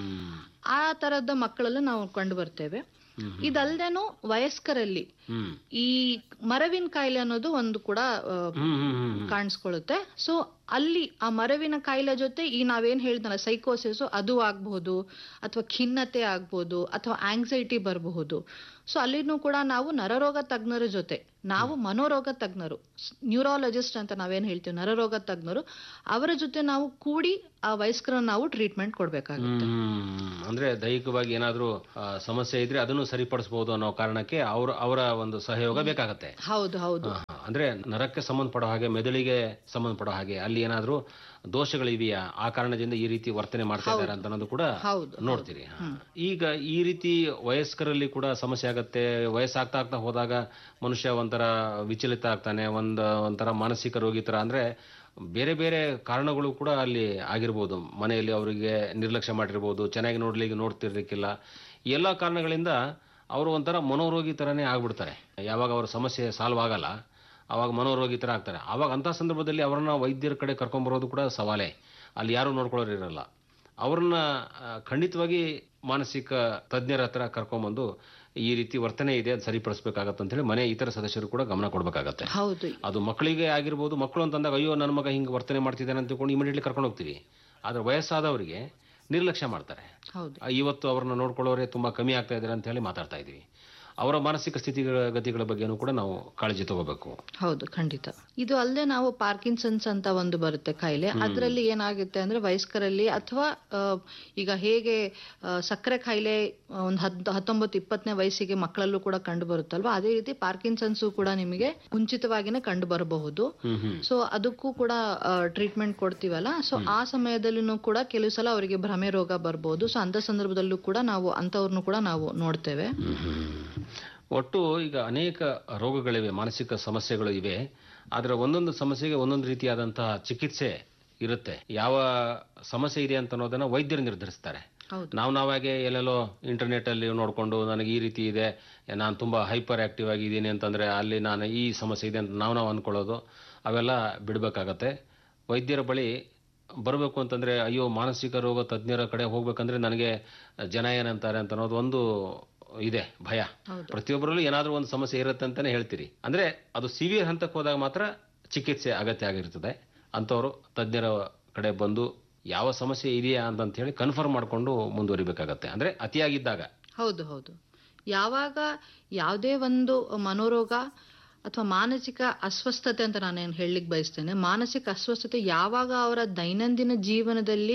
ಆ ತರದ ಮಕ್ಕಳಲ್ಲೂ ನಾವು ಕಂಡು ಬರ್ತೇವೆ. ಇದಲ್ದೇನು ವಯಸ್ಕರಲ್ಲಿ ಈ ಮರವಿನ ಕಾಯಿಲೆ ಅನ್ನೋದು ಒಂದು ಕೂಡ ಕಾಣಿಸ್ಕೊಳ್ಳುತ್ತೆ. ಸೊ ಅಲ್ಲಿ ಆ ಮರವಿನ ಕಾಯಿಲೆ ಜೊತೆ ಈ ನಾವೇನ್ ಹೇಳ್ದಲ್ಲ ಸೈಕೋಸಿಸ್ ಅದು ಆಗ್ಬಹುದು, ಅಥವಾ ಖಿನ್ನತೆ ಆಗ್ಬಹುದು, ಅಥವಾ ಆಂಗ್ಸೈಟಿ ಬರಬಹುದು. ಸೊ ಅಲ್ಲಿನೂ ಕೂಡ ನಾವು ನರರೋಗ ತಜ್ಞರ ಜೊತೆ, ನಾವು ಮನೋರೋಗ ತಜ್ಞರು, ನ್ಯೂರಾಲಜಿಸ್ಟ್ ಅಂತ ನಾವೇನ್ ಹೇಳ್ತೀವಿ, ನರರೋಗ ತಜ್ಞರು, ಅವರ ಜೊತೆ ನಾವು ಕೂಡಿ ಆ ವಯಸ್ಕರನ್ನ ನಾವು ಟ್ರೀಟ್ಮೆಂಟ್ ಕೊಡ್ಬೇಕಾಗುತ್ತೆ. ಅಂದ್ರೆ ದೈಹಿಕವಾಗಿ ಏನಾದ್ರೂ ಸಮಸ್ಯೆ ಇದ್ರೆ ಅದನ್ನು ಸರಿಪಡಿಸಬಹುದು ಅನ್ನೋ ಕಾರಣಕ್ಕೆ ಅವರ ಒಂದು ಸಹಯೋಗ ಬೇಕಾಗತ್ತೆ. ಹೌದು ಹೌದು. ಅಂದ್ರೆ ನರಕ್ಕೆ ಸಂಬಂಧಪಡೋ ಹಾಗೆ, ಮೆದುಳಿಗೆ ಸಂಬಂಧಪಡೋ ಹಾಗೆ ಅಲ್ಲಿ ಏನಾದ್ರೂ ದೋಷಗಳಿವೆಯಾ, ಆ ಕಾರಣದಿಂದ ಈ ರೀತಿ ವರ್ತನೆ ಮಾಡ್ತಾ ಇದ್ದಾರೆ ಅಂತ ಅನ್ನೋದು ಕೂಡ ನೋಡ್ತೀರಿ. ಈಗ ಈ ರೀತಿ ವಯಸ್ಕರಲ್ಲಿ ಕೂಡ ಸಮಸ್ಯೆ ಆಗತ್ತೆ. ವಯಸ್ಸಾಗ್ತಾ ಹೋದಾಗ ಮನುಷ್ಯ ಒಂಥರ ವಿಚಲಿತ ಆಗ್ತಾನೆ, ಒಂಥರ ಮಾನಸಿಕ ರೋಗಿ ತರ. ಅಂದ್ರೆ ಬೇರೆ ಬೇರೆ ಕಾರಣಗಳು ಕೂಡ ಅಲ್ಲಿ ಆಗಿರ್ಬೋದು. ಮನೆಯಲ್ಲಿ ಅವರಿಗೆ ನಿರ್ಲಕ್ಷ್ಯ ಮಾಡಿರ್ಬೋದು, ಚೆನ್ನಾಗಿ ನೋಡ್ತಿರ್ಲಿಕ್ಕಿಲ್ಲ. ಎಲ್ಲ ಕಾರಣಗಳಿಂದ ಅವರು ಒಂಥರ ಮನೋರೋಗಿ ತರನೇ ಆಗ್ಬಿಡ್ತಾರೆ. ಯಾವಾಗ ಅವ್ರ ಸಮಸ್ಯೆ ಸಾಲ್ವ್ ಆಗಲ್ಲ ಅವಾಗ ಮನೋರೋಗಿ ತರ ಆಗ್ತಾರೆ. ಅವಾಗ ಅಂತ ಸಂದರ್ಭದಲ್ಲಿ ಅವ್ರನ್ನ ವೈದ್ಯರ ಕಡೆ ಕರ್ಕೊಂಡ್ಬರೋದು ಕೂಡ ಸವಾಲೇ. ಅಲ್ಲಿ ಯಾರು ನೋಡ್ಕೊಳ್ಳೋರು ಇರಲ್ಲ. ಅವ್ರನ್ನ ಖಂಡಿತವಾಗಿ ಮಾನಸಿಕ ತಜ್ಞರ ಹತ್ರ ಕರ್ಕೊಂಡ್ಬಂದು ಈ ರೀತಿ ವರ್ತನೆ ಇದೆ, ಅದು ಸರಿಪಡಿಸಬೇಕಾಗತ್ತೆ ಅಂತ ಹೇಳಿ ಮನೆ ಇತರ ಸದಸ್ಯರು ಕೂಡ ಗಮನ ಕೊಡಬೇಕಾಗತ್ತೆ. ಅದು ಮಕ್ಕಳಿಗೆ ಆಗಿರ್ಬೋದು. ಮಕ್ಕಳು ಅಂತಂದಾಗ ಅಯ್ಯೋ ನನ್ನ ಮಗ ಹಿಂಗೆ ವರ್ತನೆ ಮಾಡ್ತಿದ್ದಾನೆ ಅಂತ ತಿಳ್ಕೊಂಡು ಇಮಿಡಿಯೇಟ್ಲಿ ಕರ್ಕೊಂಡು ಹೋಗ್ತೀವಿ. ಆದ್ರೆ ವಯಸ್ಸಾದವರಿಗೆ ನಿರ್ಲಕ್ಷ್ಯ ಮಾಡ್ತಾರೆ. ಇವತ್ತು ಅವ್ರನ್ನ ನೋಡ್ಕೊಳ್ಳೋರೆ ತುಂಬಾ ಕಮ್ಮಿ ಆಗ್ತಾ ಇದ್ದಾರೆ ಅಂತ ಹೇಳಿ ಮಾತಾಡ್ತಾ ಇದೀವಿ. ಅವರ ಮಾನಸಿಕ ಸ್ಥಿತಿಗತಿಗಳ ಬಗ್ಗೆನೂ ಕೂಡ ನಾವು ಕಾಳಜಿ ತಗೋಬೇಕು. ಹೌದು, ಖಂಡಿತ. ಇದು ಅಲ್ಲದೆ ನಾವು ಪಾರ್ಕಿನ್ಸನ್ಸ್ ಅಂತ ಒಂದು ಬರುತ್ತೆ ಕಾಯಿಲೆ. ಅದರಲ್ಲಿ ಏನಾಗುತ್ತೆ ಅಂದ್ರೆ ವಯಸ್ಕರಲ್ಲಿ, ಅಥವಾ ಈಗ ಹೇಗೆ ಸಕ್ಕರೆ ಕಾಯಿಲೆ ಒಂದು 19-20ನೇ ವಯಸ್ಸಿಗೆ ಮಕ್ಕಳಲ್ಲೂ ಕೂಡ ಕಂಡು ಬರುತ್ತಲ್ವಾ, ಅದೇ ರೀತಿ ಪಾರ್ಕಿನ್ಸನ್ಸ್ ಕೂಡ ನಿಮಗೆ ಮುಂಚಿತವಾಗಿನೇ ಕಂಡು ಬರಬಹುದು. ಸೊ ಅದಕ್ಕೂ ಕೂಡ ಟ್ರೀಟ್ಮೆಂಟ್ ಕೊಡ್ತೀವಲ್ಲ, ಸೊ ಆ ಸಮಯದಲ್ಲೂ ಕೂಡ ಕೆಲವು ಸಲ ಅವರಿಗೆ ಭ್ರಮೆ ರೋಗ ಬರ್ಬೋದು. ಸೊ ಅಂತ ಸಂದರ್ಭದಲ್ಲೂ ಕೂಡ ನಾವು ಅಂತವ್ರನ್ನು ಕೂಡ ನಾವು ನೋಡ್ತೇವೆ. ಒಟ್ಟು ಈಗ ಅನೇಕ ರೋಗಗಳಿವೆ, ಮಾನಸಿಕ ಸಮಸ್ಯೆಗಳು ಇವೆ. ಆದರೆ ಒಂದೊಂದು ಸಮಸ್ಯೆಗೆ ಒಂದೊಂದು ರೀತಿಯಾದಂತಹ ಚಿಕಿತ್ಸೆ ಇರುತ್ತೆ. ಯಾವ ಸಮಸ್ಯೆ ಇದೆ ಅಂತ ಅನ್ನೋದನ್ನ ವೈದ್ಯರು ನಿರ್ಧರಿಸ್ತಾರೆ. ನಾವಾಗೆ ಎಲ್ಲೆಲ್ಲೋ ಇಂಟರ್ನೆಟ್ ಅಲ್ಲಿ ನೋಡಿಕೊಂಡು ನನಗೆ ಈ ರೀತಿ ಇದೆ, ನಾನು ತುಂಬಾ ಹೈಪರ್ ಆಕ್ಟಿವ್ ಆಗಿದ್ದೀನಿ ಅಂತಂದ್ರೆ ಅಲ್ಲಿ ನಾನು ಈ ಸಮಸ್ಯೆ ಇದೆ ಅಂತ ನಾವು ಅಂದ್ಕೊಳ್ಳೋದು ಅವೆಲ್ಲ ಬಿಡಬೇಕಾಗತ್ತೆ. ವೈದ್ಯರ ಬಳಿ ಬರಬೇಕು ಅಂತಂದ್ರೆ ಅಯ್ಯೋ ಮಾನಸಿಕ ರೋಗ ತಜ್ಞರ ಕಡೆ ಹೋಗ್ಬೇಕಂದ್ರೆ ನನಗೆ ಜನ ಏನಂತಾರೆ ಅಂತ ಅನ್ನೋದು ಒಂದು ಇದೆ ಭಯ. ಪ್ರತಿಯೊಬ್ಬರಲ್ಲೂ ಏನಾದ್ರೂ ಒಂದು ಸಮಸ್ಯೆ ಇರುತ್ತೆ ಅಂತಾನೆ ಹೇಳ್ತೀರಿ. ಅಂದ್ರೆ ಅದು ಸಿವಿಯರ್ ಹಂತಕ್ಕೆ ಹೋದಾಗ ಮಾತ್ರ ಚಿಕಿತ್ಸೆ ಅಗತ್ಯ ಆಗಿರ್ತದೆ. ಅಂತವರು ತಜ್ಞರ ಕಡೆ ಬಂದು ಯಾವ ಸಮಸ್ಯೆ ಇದೆಯಾ ಅಂತ ಹೇಳಿ ಕನ್ಫರ್ಮ್ ಮಾಡ್ಕೊಂಡು ಮುಂದುವರಿಬೇಕಾಗತ್ತೆ. ಅಂದ್ರೆ ಅತಿಯಾಗಿದ್ದಾಗ. ಹೌದು. ಯಾವಾಗ ಯಾವುದೇ ಒಂದು ಮನೋರೋಗ ಅಥವಾ ಮಾನಸಿಕ ಅಸ್ವಸ್ಥತೆ ಅಂತ ನಾನೇನು ಹೇಳಲಿಕ್ಕೆ ಬಯಸ್ತೇನೆ, ಮಾನಸಿಕ ಅಸ್ವಸ್ಥತೆ ಯಾವಾಗ ಅವರ ದೈನಂದಿನ ಜೀವನದಲ್ಲಿ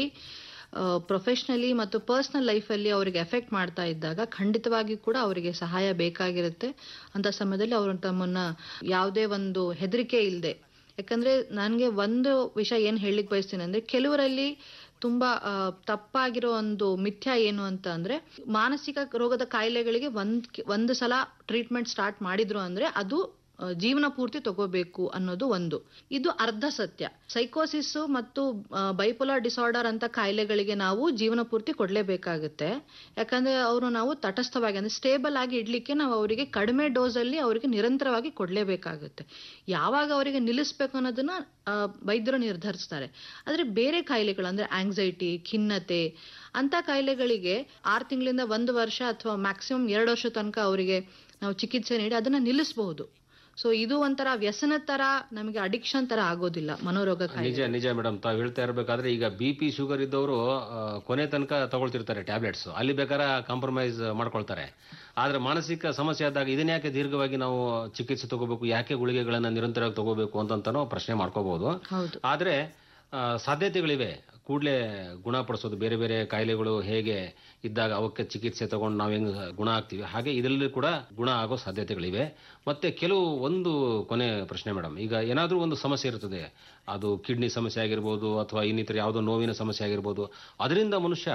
ಪ್ರೊಫೆಷನಲಿ ಮತ್ತು ಪರ್ಸನಲ್ ಲೈಫಲ್ಲಿ ಅವರಿಗೆ ಎಫೆಕ್ಟ್ ಮಾಡ್ತಾ ಇದ್ದಾಗ ಖಂಡಿತವಾಗಿ ಕೂಡ ಅವರಿಗೆ ಸಹಾಯ ಬೇಕಾಗಿರುತ್ತೆ. ಅಂತ ಸಮಯದಲ್ಲಿ ಅವರು ತಮ್ಮನ್ನ ಯಾವುದೇ ಒಂದು ಹೆದರಿಕೆ ಇಲ್ಲದೆ, ಯಾಕಂದ್ರೆ ನನಗೆ ಒಂದು ವಿಷಯ ಏನ್ ಹೇಳಲಿಕ್ಕೆ ಬಯಸ್ತೀನಿ ಅಂದ್ರೆ, ಕೆಲವರಲ್ಲಿ ತುಂಬಾ ತಪ್ಪಾಗಿರೋ ಒಂದು ಮಿಥ್ಯ ಏನು ಅಂತ ಅಂದ್ರೆ, ಮಾನಸಿಕ ರೋಗದ ಕಾಯಿಲೆಗಳಿಗೆ ಒಂದು ಸಲ ಟ್ರೀಟ್ಮೆಂಟ್ ಸ್ಟಾರ್ಟ್ ಮಾಡಿದ್ರು ಅಂದ್ರೆ ಅದು ಜೀವನ ಪೂರ್ತಿ ತಗೋಬೇಕು ಅನ್ನೋದು ಒಂದು. ಇದು ಅರ್ಧ ಸತ್ಯ. ಸೈಕೋಸಿಸ್ ಮತ್ತು ಬೈಪೋಲಾರ್ ಡಿಸಾರ್ಡರ್ ಅಂತ ಕಾಯಿಲೆಗಳಿಗೆ ನಾವು ಜೀವನ ಪೂರ್ತಿ ಕೊಡ್ಲೇಬೇಕಾಗುತ್ತೆ. ಯಾಕಂದ್ರೆ ಅವರು ನಾವು ತಟಸ್ಥವಾಗಿ ಅಂದ್ರೆ ಸ್ಟೇಬಲ್ ಆಗಿ ಇಡ್ಲಿಕ್ಕೆ ನಾವು ಅವರಿಗೆ ಕಡಿಮೆ ಡೋಸ್ ಅಲ್ಲಿ ಅವರಿಗೆ ನಿರಂತರವಾಗಿ ಕೊಡ್ಲೇಬೇಕಾಗುತ್ತೆ. ಯಾವಾಗ ಅವರಿಗೆ ನಿಲ್ಲಿಸ್ಬೇಕು ಅನ್ನೋದನ್ನ ವೈದ್ಯರು ನಿರ್ಧರಿಸ್ತಾರೆ. ಆದ್ರೆ ಬೇರೆ ಕಾಯಿಲೆಗಳು ಅಂದ್ರೆ ಆಂಗ್ಸೈಟಿ, ಖಿನ್ನತೆ ಅಂತ ಕಾಯಿಲೆಗಳಿಗೆ 6 ತಿಂಗಳಿಂದ 1 ವರ್ಷ ಅಥವಾ ಮ್ಯಾಕ್ಸಿಮಮ್ 2 ವರ್ಷ ತನಕ ಅವರಿಗೆ ನಾವು ಚಿಕಿತ್ಸೆ ನೀಡಿ ಅದನ್ನ ನಿಲ್ಲಿಸಬಹುದು. ಸೊ ಇದು ಒಂಥರ ವ್ಯಸನ ತರ, ನಮಗೆ ಅಡಿಕ್ಷನ್ ತರ ಆಗೋದಿಲ್ಲ ಮನೋರೋಗ ಕಾಯಿಲೆ. ನಿಜ ಮೇಡಮ್, ತಾವು ಹೇಳ್ತಾ ಇರ್ಬೇಕಾದ್ರೆ ಈಗ BP ಶುಗರ್ ಇದ್ದವರು ಕೊನೆ ತನಕ ತಗೊಳ್ತಿರ್ತಾರೆ ಟ್ಯಾಬ್ಲೆಟ್ಸ್, ಅಲ್ಲಿ ಬೇಕಾದ್ರೆ ಕಾಂಪ್ರಮೈಸ್ ಮಾಡ್ಕೊಳ್ತಾರೆ. ಆದ್ರೆ ಮಾನಸಿಕ ಸಮಸ್ಯೆ ಆದಾಗ ಇದನ್ನ ಯಾಕೆ ದೀರ್ಘವಾಗಿ ನಾವು ಚಿಕಿತ್ಸೆ ತಗೋಬೇಕು, ಯಾಕೆ ಗುಳಿಗೆಗಳನ್ನ ನಿರಂತರವಾಗಿ ತಗೋಬೇಕು ಅಂತನೋ ಪ್ರಶ್ನೆ ಮಾಡ್ಕೋಬಹುದು. ಆದ್ರೆ ಸಾಧ್ಯತೆಗಳಿವೆ ಕೂಡಲೇ ಗುಣಪಡಿಸೋದು. ಬೇರೆ ಬೇರೆ ಕಾಯಿಲೆಗಳು ಹೇಗೆ ಇದ್ದಾಗ ಅವಕ್ಕೆ ಚಿಕಿತ್ಸೆ ತಗೊಂಡು ನಾವು ಹೆಂಗ್ ಗುಣ ಆಗ್ತೀವಿ, ಹಾಗೆ ಇದರಲ್ಲಿ ಕೂಡ ಗುಣ ಆಗೋ ಸಾಧ್ಯತೆಗಳಿವೆ. ಮತ್ತೆ ಒಂದು ಕೊನೆ ಪ್ರಶ್ನೆ ಮೇಡಮ್, ಈಗ ಏನಾದ್ರೂ ಒಂದು ಸಮಸ್ಯೆ ಇರ್ತದೆ, ಅದು ಕಿಡ್ನಿ ಸಮಸ್ಯೆ ಆಗಿರ್ಬೋದು ಅಥವಾ ಇನ್ನಿತರ ಯಾವುದೋ ನೋವಿನ ಸಮಸ್ಯೆ ಆಗಿರ್ಬೋದು, ಅದರಿಂದ ಮನುಷ್ಯ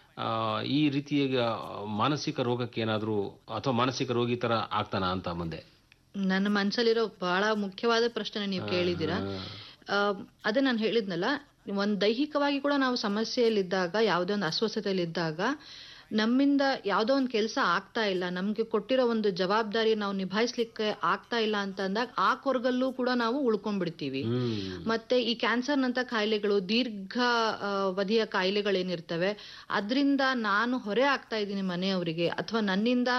ಈ ರೀತಿಯ ಮಾನಸಿಕ ರೋಗಕ್ಕೆ ಏನಾದ್ರೂ ಅಥವಾ ಮಾನಸಿಕ ರೋಗಿ ತರ ಆಗ್ತಾನ ಅಂತ ಮುಂದೆ ನನ್ನ ಮನಸ್ಸಲ್ಲಿರೋ ಬಹಳ ಮುಖ್ಯವಾದ ಪ್ರಶ್ನೆ ನೀವು ಕೇಳಿದ್ದೀರಾ. ಅದೇ ನಾನು ಹೇಳಿದ್ನಲ್ಲ, ಒಂದು ದೈಹಿಕವಾಗಿ ಕೂಡ ನಾವು ಸಮಸ್ಯೆಯಲ್ಲಿದ್ದಾಗ, ಯಾವುದೋ ಒಂದು ಅಸ್ವಸ್ಥತೆಯಲ್ಲಿದ್ದಾಗ, ನಮ್ಮಿಂದ ಯಾವುದೋ ಒಂದು ಕೆಲಸ ಆಗ್ತಾ ಇಲ್ಲ, ನಮ್ಗೆ ಕೊಟ್ಟಿರೋ ಒಂದು ಜವಾಬ್ದಾರಿ ನಾವು ನಿಭಾಯಿಸ್ಲಿಕ್ಕೆ ಆಗ್ತಾ ಇಲ್ಲ ಅಂತ ಅಂದಾಗ ಆ ಕೊರಗಲ್ಲೂ ಕೂಡ ನಾವು ಉಳ್ಕೊಂಡ್ಬಿಡ್ತೀವಿ. ಮತ್ತೆ ಈ ಕ್ಯಾನ್ಸರ್ ನಂತ ಕಾಯಿಲೆಗಳು, ದೀರ್ಘ ಅವಧಿಯ ಕಾಯಿಲೆಗಳೇನಿರ್ತವೆ, ಅದರಿಂದ ನಾನು ಹೊರೆ ಆಗ್ತಾ ಇದ್ದೀನಿ ಮನೆಯವರಿಗೆ, ಅಥವಾ ನನ್ನಿಂದ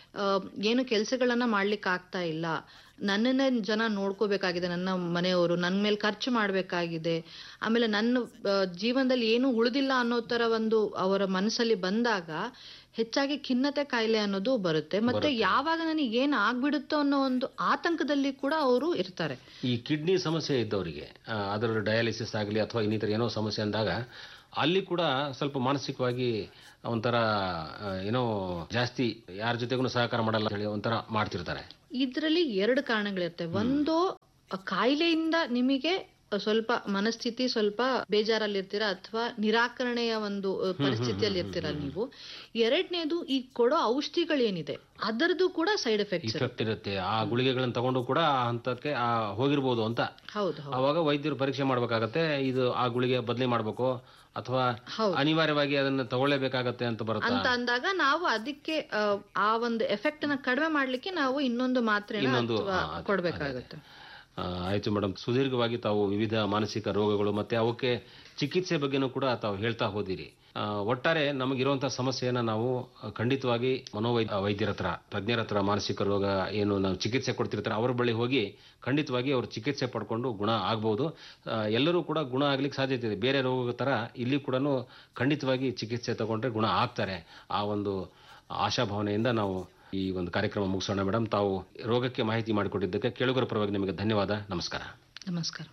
ಏನು ಕೆಲಸಗಳನ್ನ ಮಾಡ್ಲಿಕ್ಕೆ ಆಗ್ತಾ ಇಲ್ಲ, ನನ್ನನ್ನೇ ಜನ ನೋಡ್ಕೋಬೇಕಾಗಿದೆ, ನನ್ನ ಮನೆಯವರು ನನ್ನ ಮೇಲೆ ಖರ್ಚು ಮಾಡ್ಬೇಕಾಗಿದೆ, ಆಮೇಲೆ ನನ್ನ ಜೀವನದಲ್ಲಿ ಏನು ಉಳಿದಿಲ್ಲ ಅನ್ನೋ ತರ ಒಂದು ಅವರ ಮನಸ್ಸಲ್ಲಿ ಬಂದಾಗ ಹೆಚ್ಚಾಗಿ ಖಿನ್ನತೆ ಕಾಯಿಲೆ ಅನ್ನೋದು ಬರುತ್ತೆ. ಮತ್ತೆ ಯಾವಾಗ ನನಗೆ ಏನ್ ಆಗ್ಬಿಡುತ್ತೋ ಅನ್ನೋ ಒಂದು ಆತಂಕದಲ್ಲಿ ಕೂಡ ಅವರು ಇರ್ತಾರೆ. ಈ ಕಿಡ್ನಿ ಸಮಸ್ಯೆ ಇದ್ದವರಿಗೆ ಅದರ ಡಯಾಲಿಸಿಸ್ ಆಗಲಿ ಅಥವಾ ಇನ್ನಿತರ ಏನೋ ಸಮಸ್ಯೆ ಅಂದಾಗ ಅಲ್ಲಿ ಕೂಡ ಸ್ವಲ್ಪ ಮಾನಸಿಕವಾಗಿ ಒಂಥರ ಏನೋ ಜಾಸ್ತಿ ಯಾರ ಜೊತೆಗೂ ಸಹಕಾರ ಮಾಡಲ್ಲ ಹೇಳಿ ಒಂಥರ ಮಾಡ್ತಿರ್ತಾರೆ. ಇದರಲ್ಲಿ 2 ಕಾರಣಗಳಿರ್ತವೆ. ಒಂದು, ಕಾಯಿಲೆಯಿಂದ ನಿಮಗೆ ಸ್ವಲ್ಪ ಮನಸ್ಥಿತಿ ಸ್ವಲ್ಪ ಬೇಜಾರಲ್ಲಿರ್ತೀರಾ ಅಥವಾ ನಿರಾಕರಣೆಯ ಒಂದು ಪರಿಸ್ಥಿತಿಯಲ್ಲಿ ಇರ್ತೀರಾ ನೀವು. 2ನೇದು, ಈ ಕೊಡೋ ಔಷಧಿಗಳೇನಿದೆ ಅದರದ್ದು ಕೂಡ ಸೈಡ್ ಎಫೆಕ್ಟ್ ಇರುತ್ತೆ. ಆ ಗುಳಿಗೆಗಳನ್ನ ತಗೊಂಡು ಕೂಡ ಆ ಹಂತಕ್ಕೆ ಹೋಗಿರ್ಬೋದು ಅಂತ. ಹೌದು. ಅವಾಗ ವೈದ್ಯರು ಪರೀಕ್ಷೆ ಮಾಡ್ಬೇಕಾಗತ್ತೆ, ಇದು ಆ ಗುಳಿಗೆ ಬದಲಿ ಮಾಡ್ಬೇಕು ಅಥವಾ ಅನಿವಾರ್ಯವಾಗಿ ಅದನ್ನ ತಗೊಳ್ಳೇಬೇಕಾಗತ್ತೆ ಅಂತ ಬರುತ್ತೆ. ಅಂತ ಅಂದಾಗ ನಾವು ಅದಕ್ಕೆ ಆ ಒಂದು ಎಫೆಕ್ಟ್ ನ ಕಡಿಮೆ ಮಾಡ್ಲಿಕ್ಕೆ ನಾವು ಇನ್ನೊಂದು ಮಾತ್ರೆ ಕೊಡ್ಬೇಕಾಗತ್ತೆ. ಆಯ್ತು ಮೇಡಮ್, ಸುದೀರ್ಘವಾಗಿ ತಾವು ವಿವಿಧ ಮಾನಸಿಕ ರೋಗಗಳು ಮತ್ತೆ ಅವಕ್ಕೆ ಚಿಕಿತ್ಸೆ ಬಗ್ಗೆನೂ ಕೂಡ ತಾವು ಹೇಳ್ತಾ ಹೋದಿರಿ. ಒಟ್ಟಾರೆ ನಮಗಿರುವಂತಹ ಸಮಸ್ಯೆಯನ್ನ ನಾವು ಖಂಡಿತವಾಗಿ ವೈದ್ಯರ ಹತ್ರ, ತಜ್ಞರ ಹತ್ರ, ಮಾನಸಿಕ ರೋಗ ಏನು ನಾವು ಚಿಕಿತ್ಸೆ ಕೊಡ್ತಿರ್ತಾರೆ ಅವ್ರ ಬಳಿ ಹೋಗಿ ಖಂಡಿತವಾಗಿ ಅವರು ಚಿಕಿತ್ಸೆ ಪಡ್ಕೊಂಡು ಗುಣ ಆಗ್ಬಹುದು. ಎಲ್ಲರೂ ಕೂಡ ಗುಣ ಆಗ್ಲಿಕ್ಕೆ ಸಾಧ್ಯತೆ ಇದೆ. ಬೇರೆ ರೋಗದ ತರ ಇಲ್ಲಿ ಕೂಡ ಖಂಡಿತವಾಗಿ ಚಿಕಿತ್ಸೆ ತಗೊಂಡ್ರೆ ಗುಣ ಆಗ್ತಾರೆ. ಆ ಒಂದು ಆಶಾಭಾವನೆಯಿಂದ ನಾವು ಈ ಒಂದು ಕಾರ್ಯಕ್ರಮ ಮುಗಿಸೋಣ. ಮೇಡಮ್, ತಾವು ರೋಗಕ್ಕೆ ಮಾಹಿತಿ ಮಾಡಿಕೊಟ್ಟಿದ್ದಕ್ಕೆ ಕೇಳುಗರ ಪರವಾಗಿ ನಿಮಗೆ ಧನ್ಯವಾದ. ನಮಸ್ಕಾರ. ನಮಸ್ಕಾರ.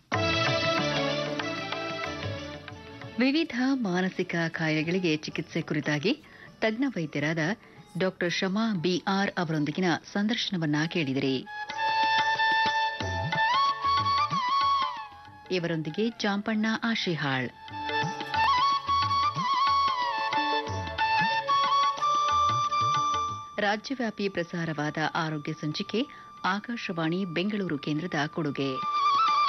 ವಿವಿಧ ಮಾನಸಿಕ ಕಾಯಿಲೆಗಳಿಗೆ ಚಿಕಿತ್ಸೆ ಕುರಿತಾಗಿ ತಜ್ಞ ವೈದ್ಯರಾದ ಡಾಕ್ಟರ್ ಶಮಾ BR ಅವರೊಂದಿಗಿನ ಸಂದರ್ಶನವನ್ನ ಕೇಳಿದಿರಿ. ಇವರೊಂದಿಗೆ ಚಾಂಪಣ್ಣ ಆಶಿಹಾಳ್. ರಾಜ್ಯವ್ಯಾಪಿ ಪ್ರಸಾರವಾದ ಆರೋಗ್ಯ ಸಂಚಿಕೆ ಆಕಾಶವಾಣಿ ಬೆಂಗಳೂರು ಕೇಂದ್ರದ ಕೊಡುಗೆ.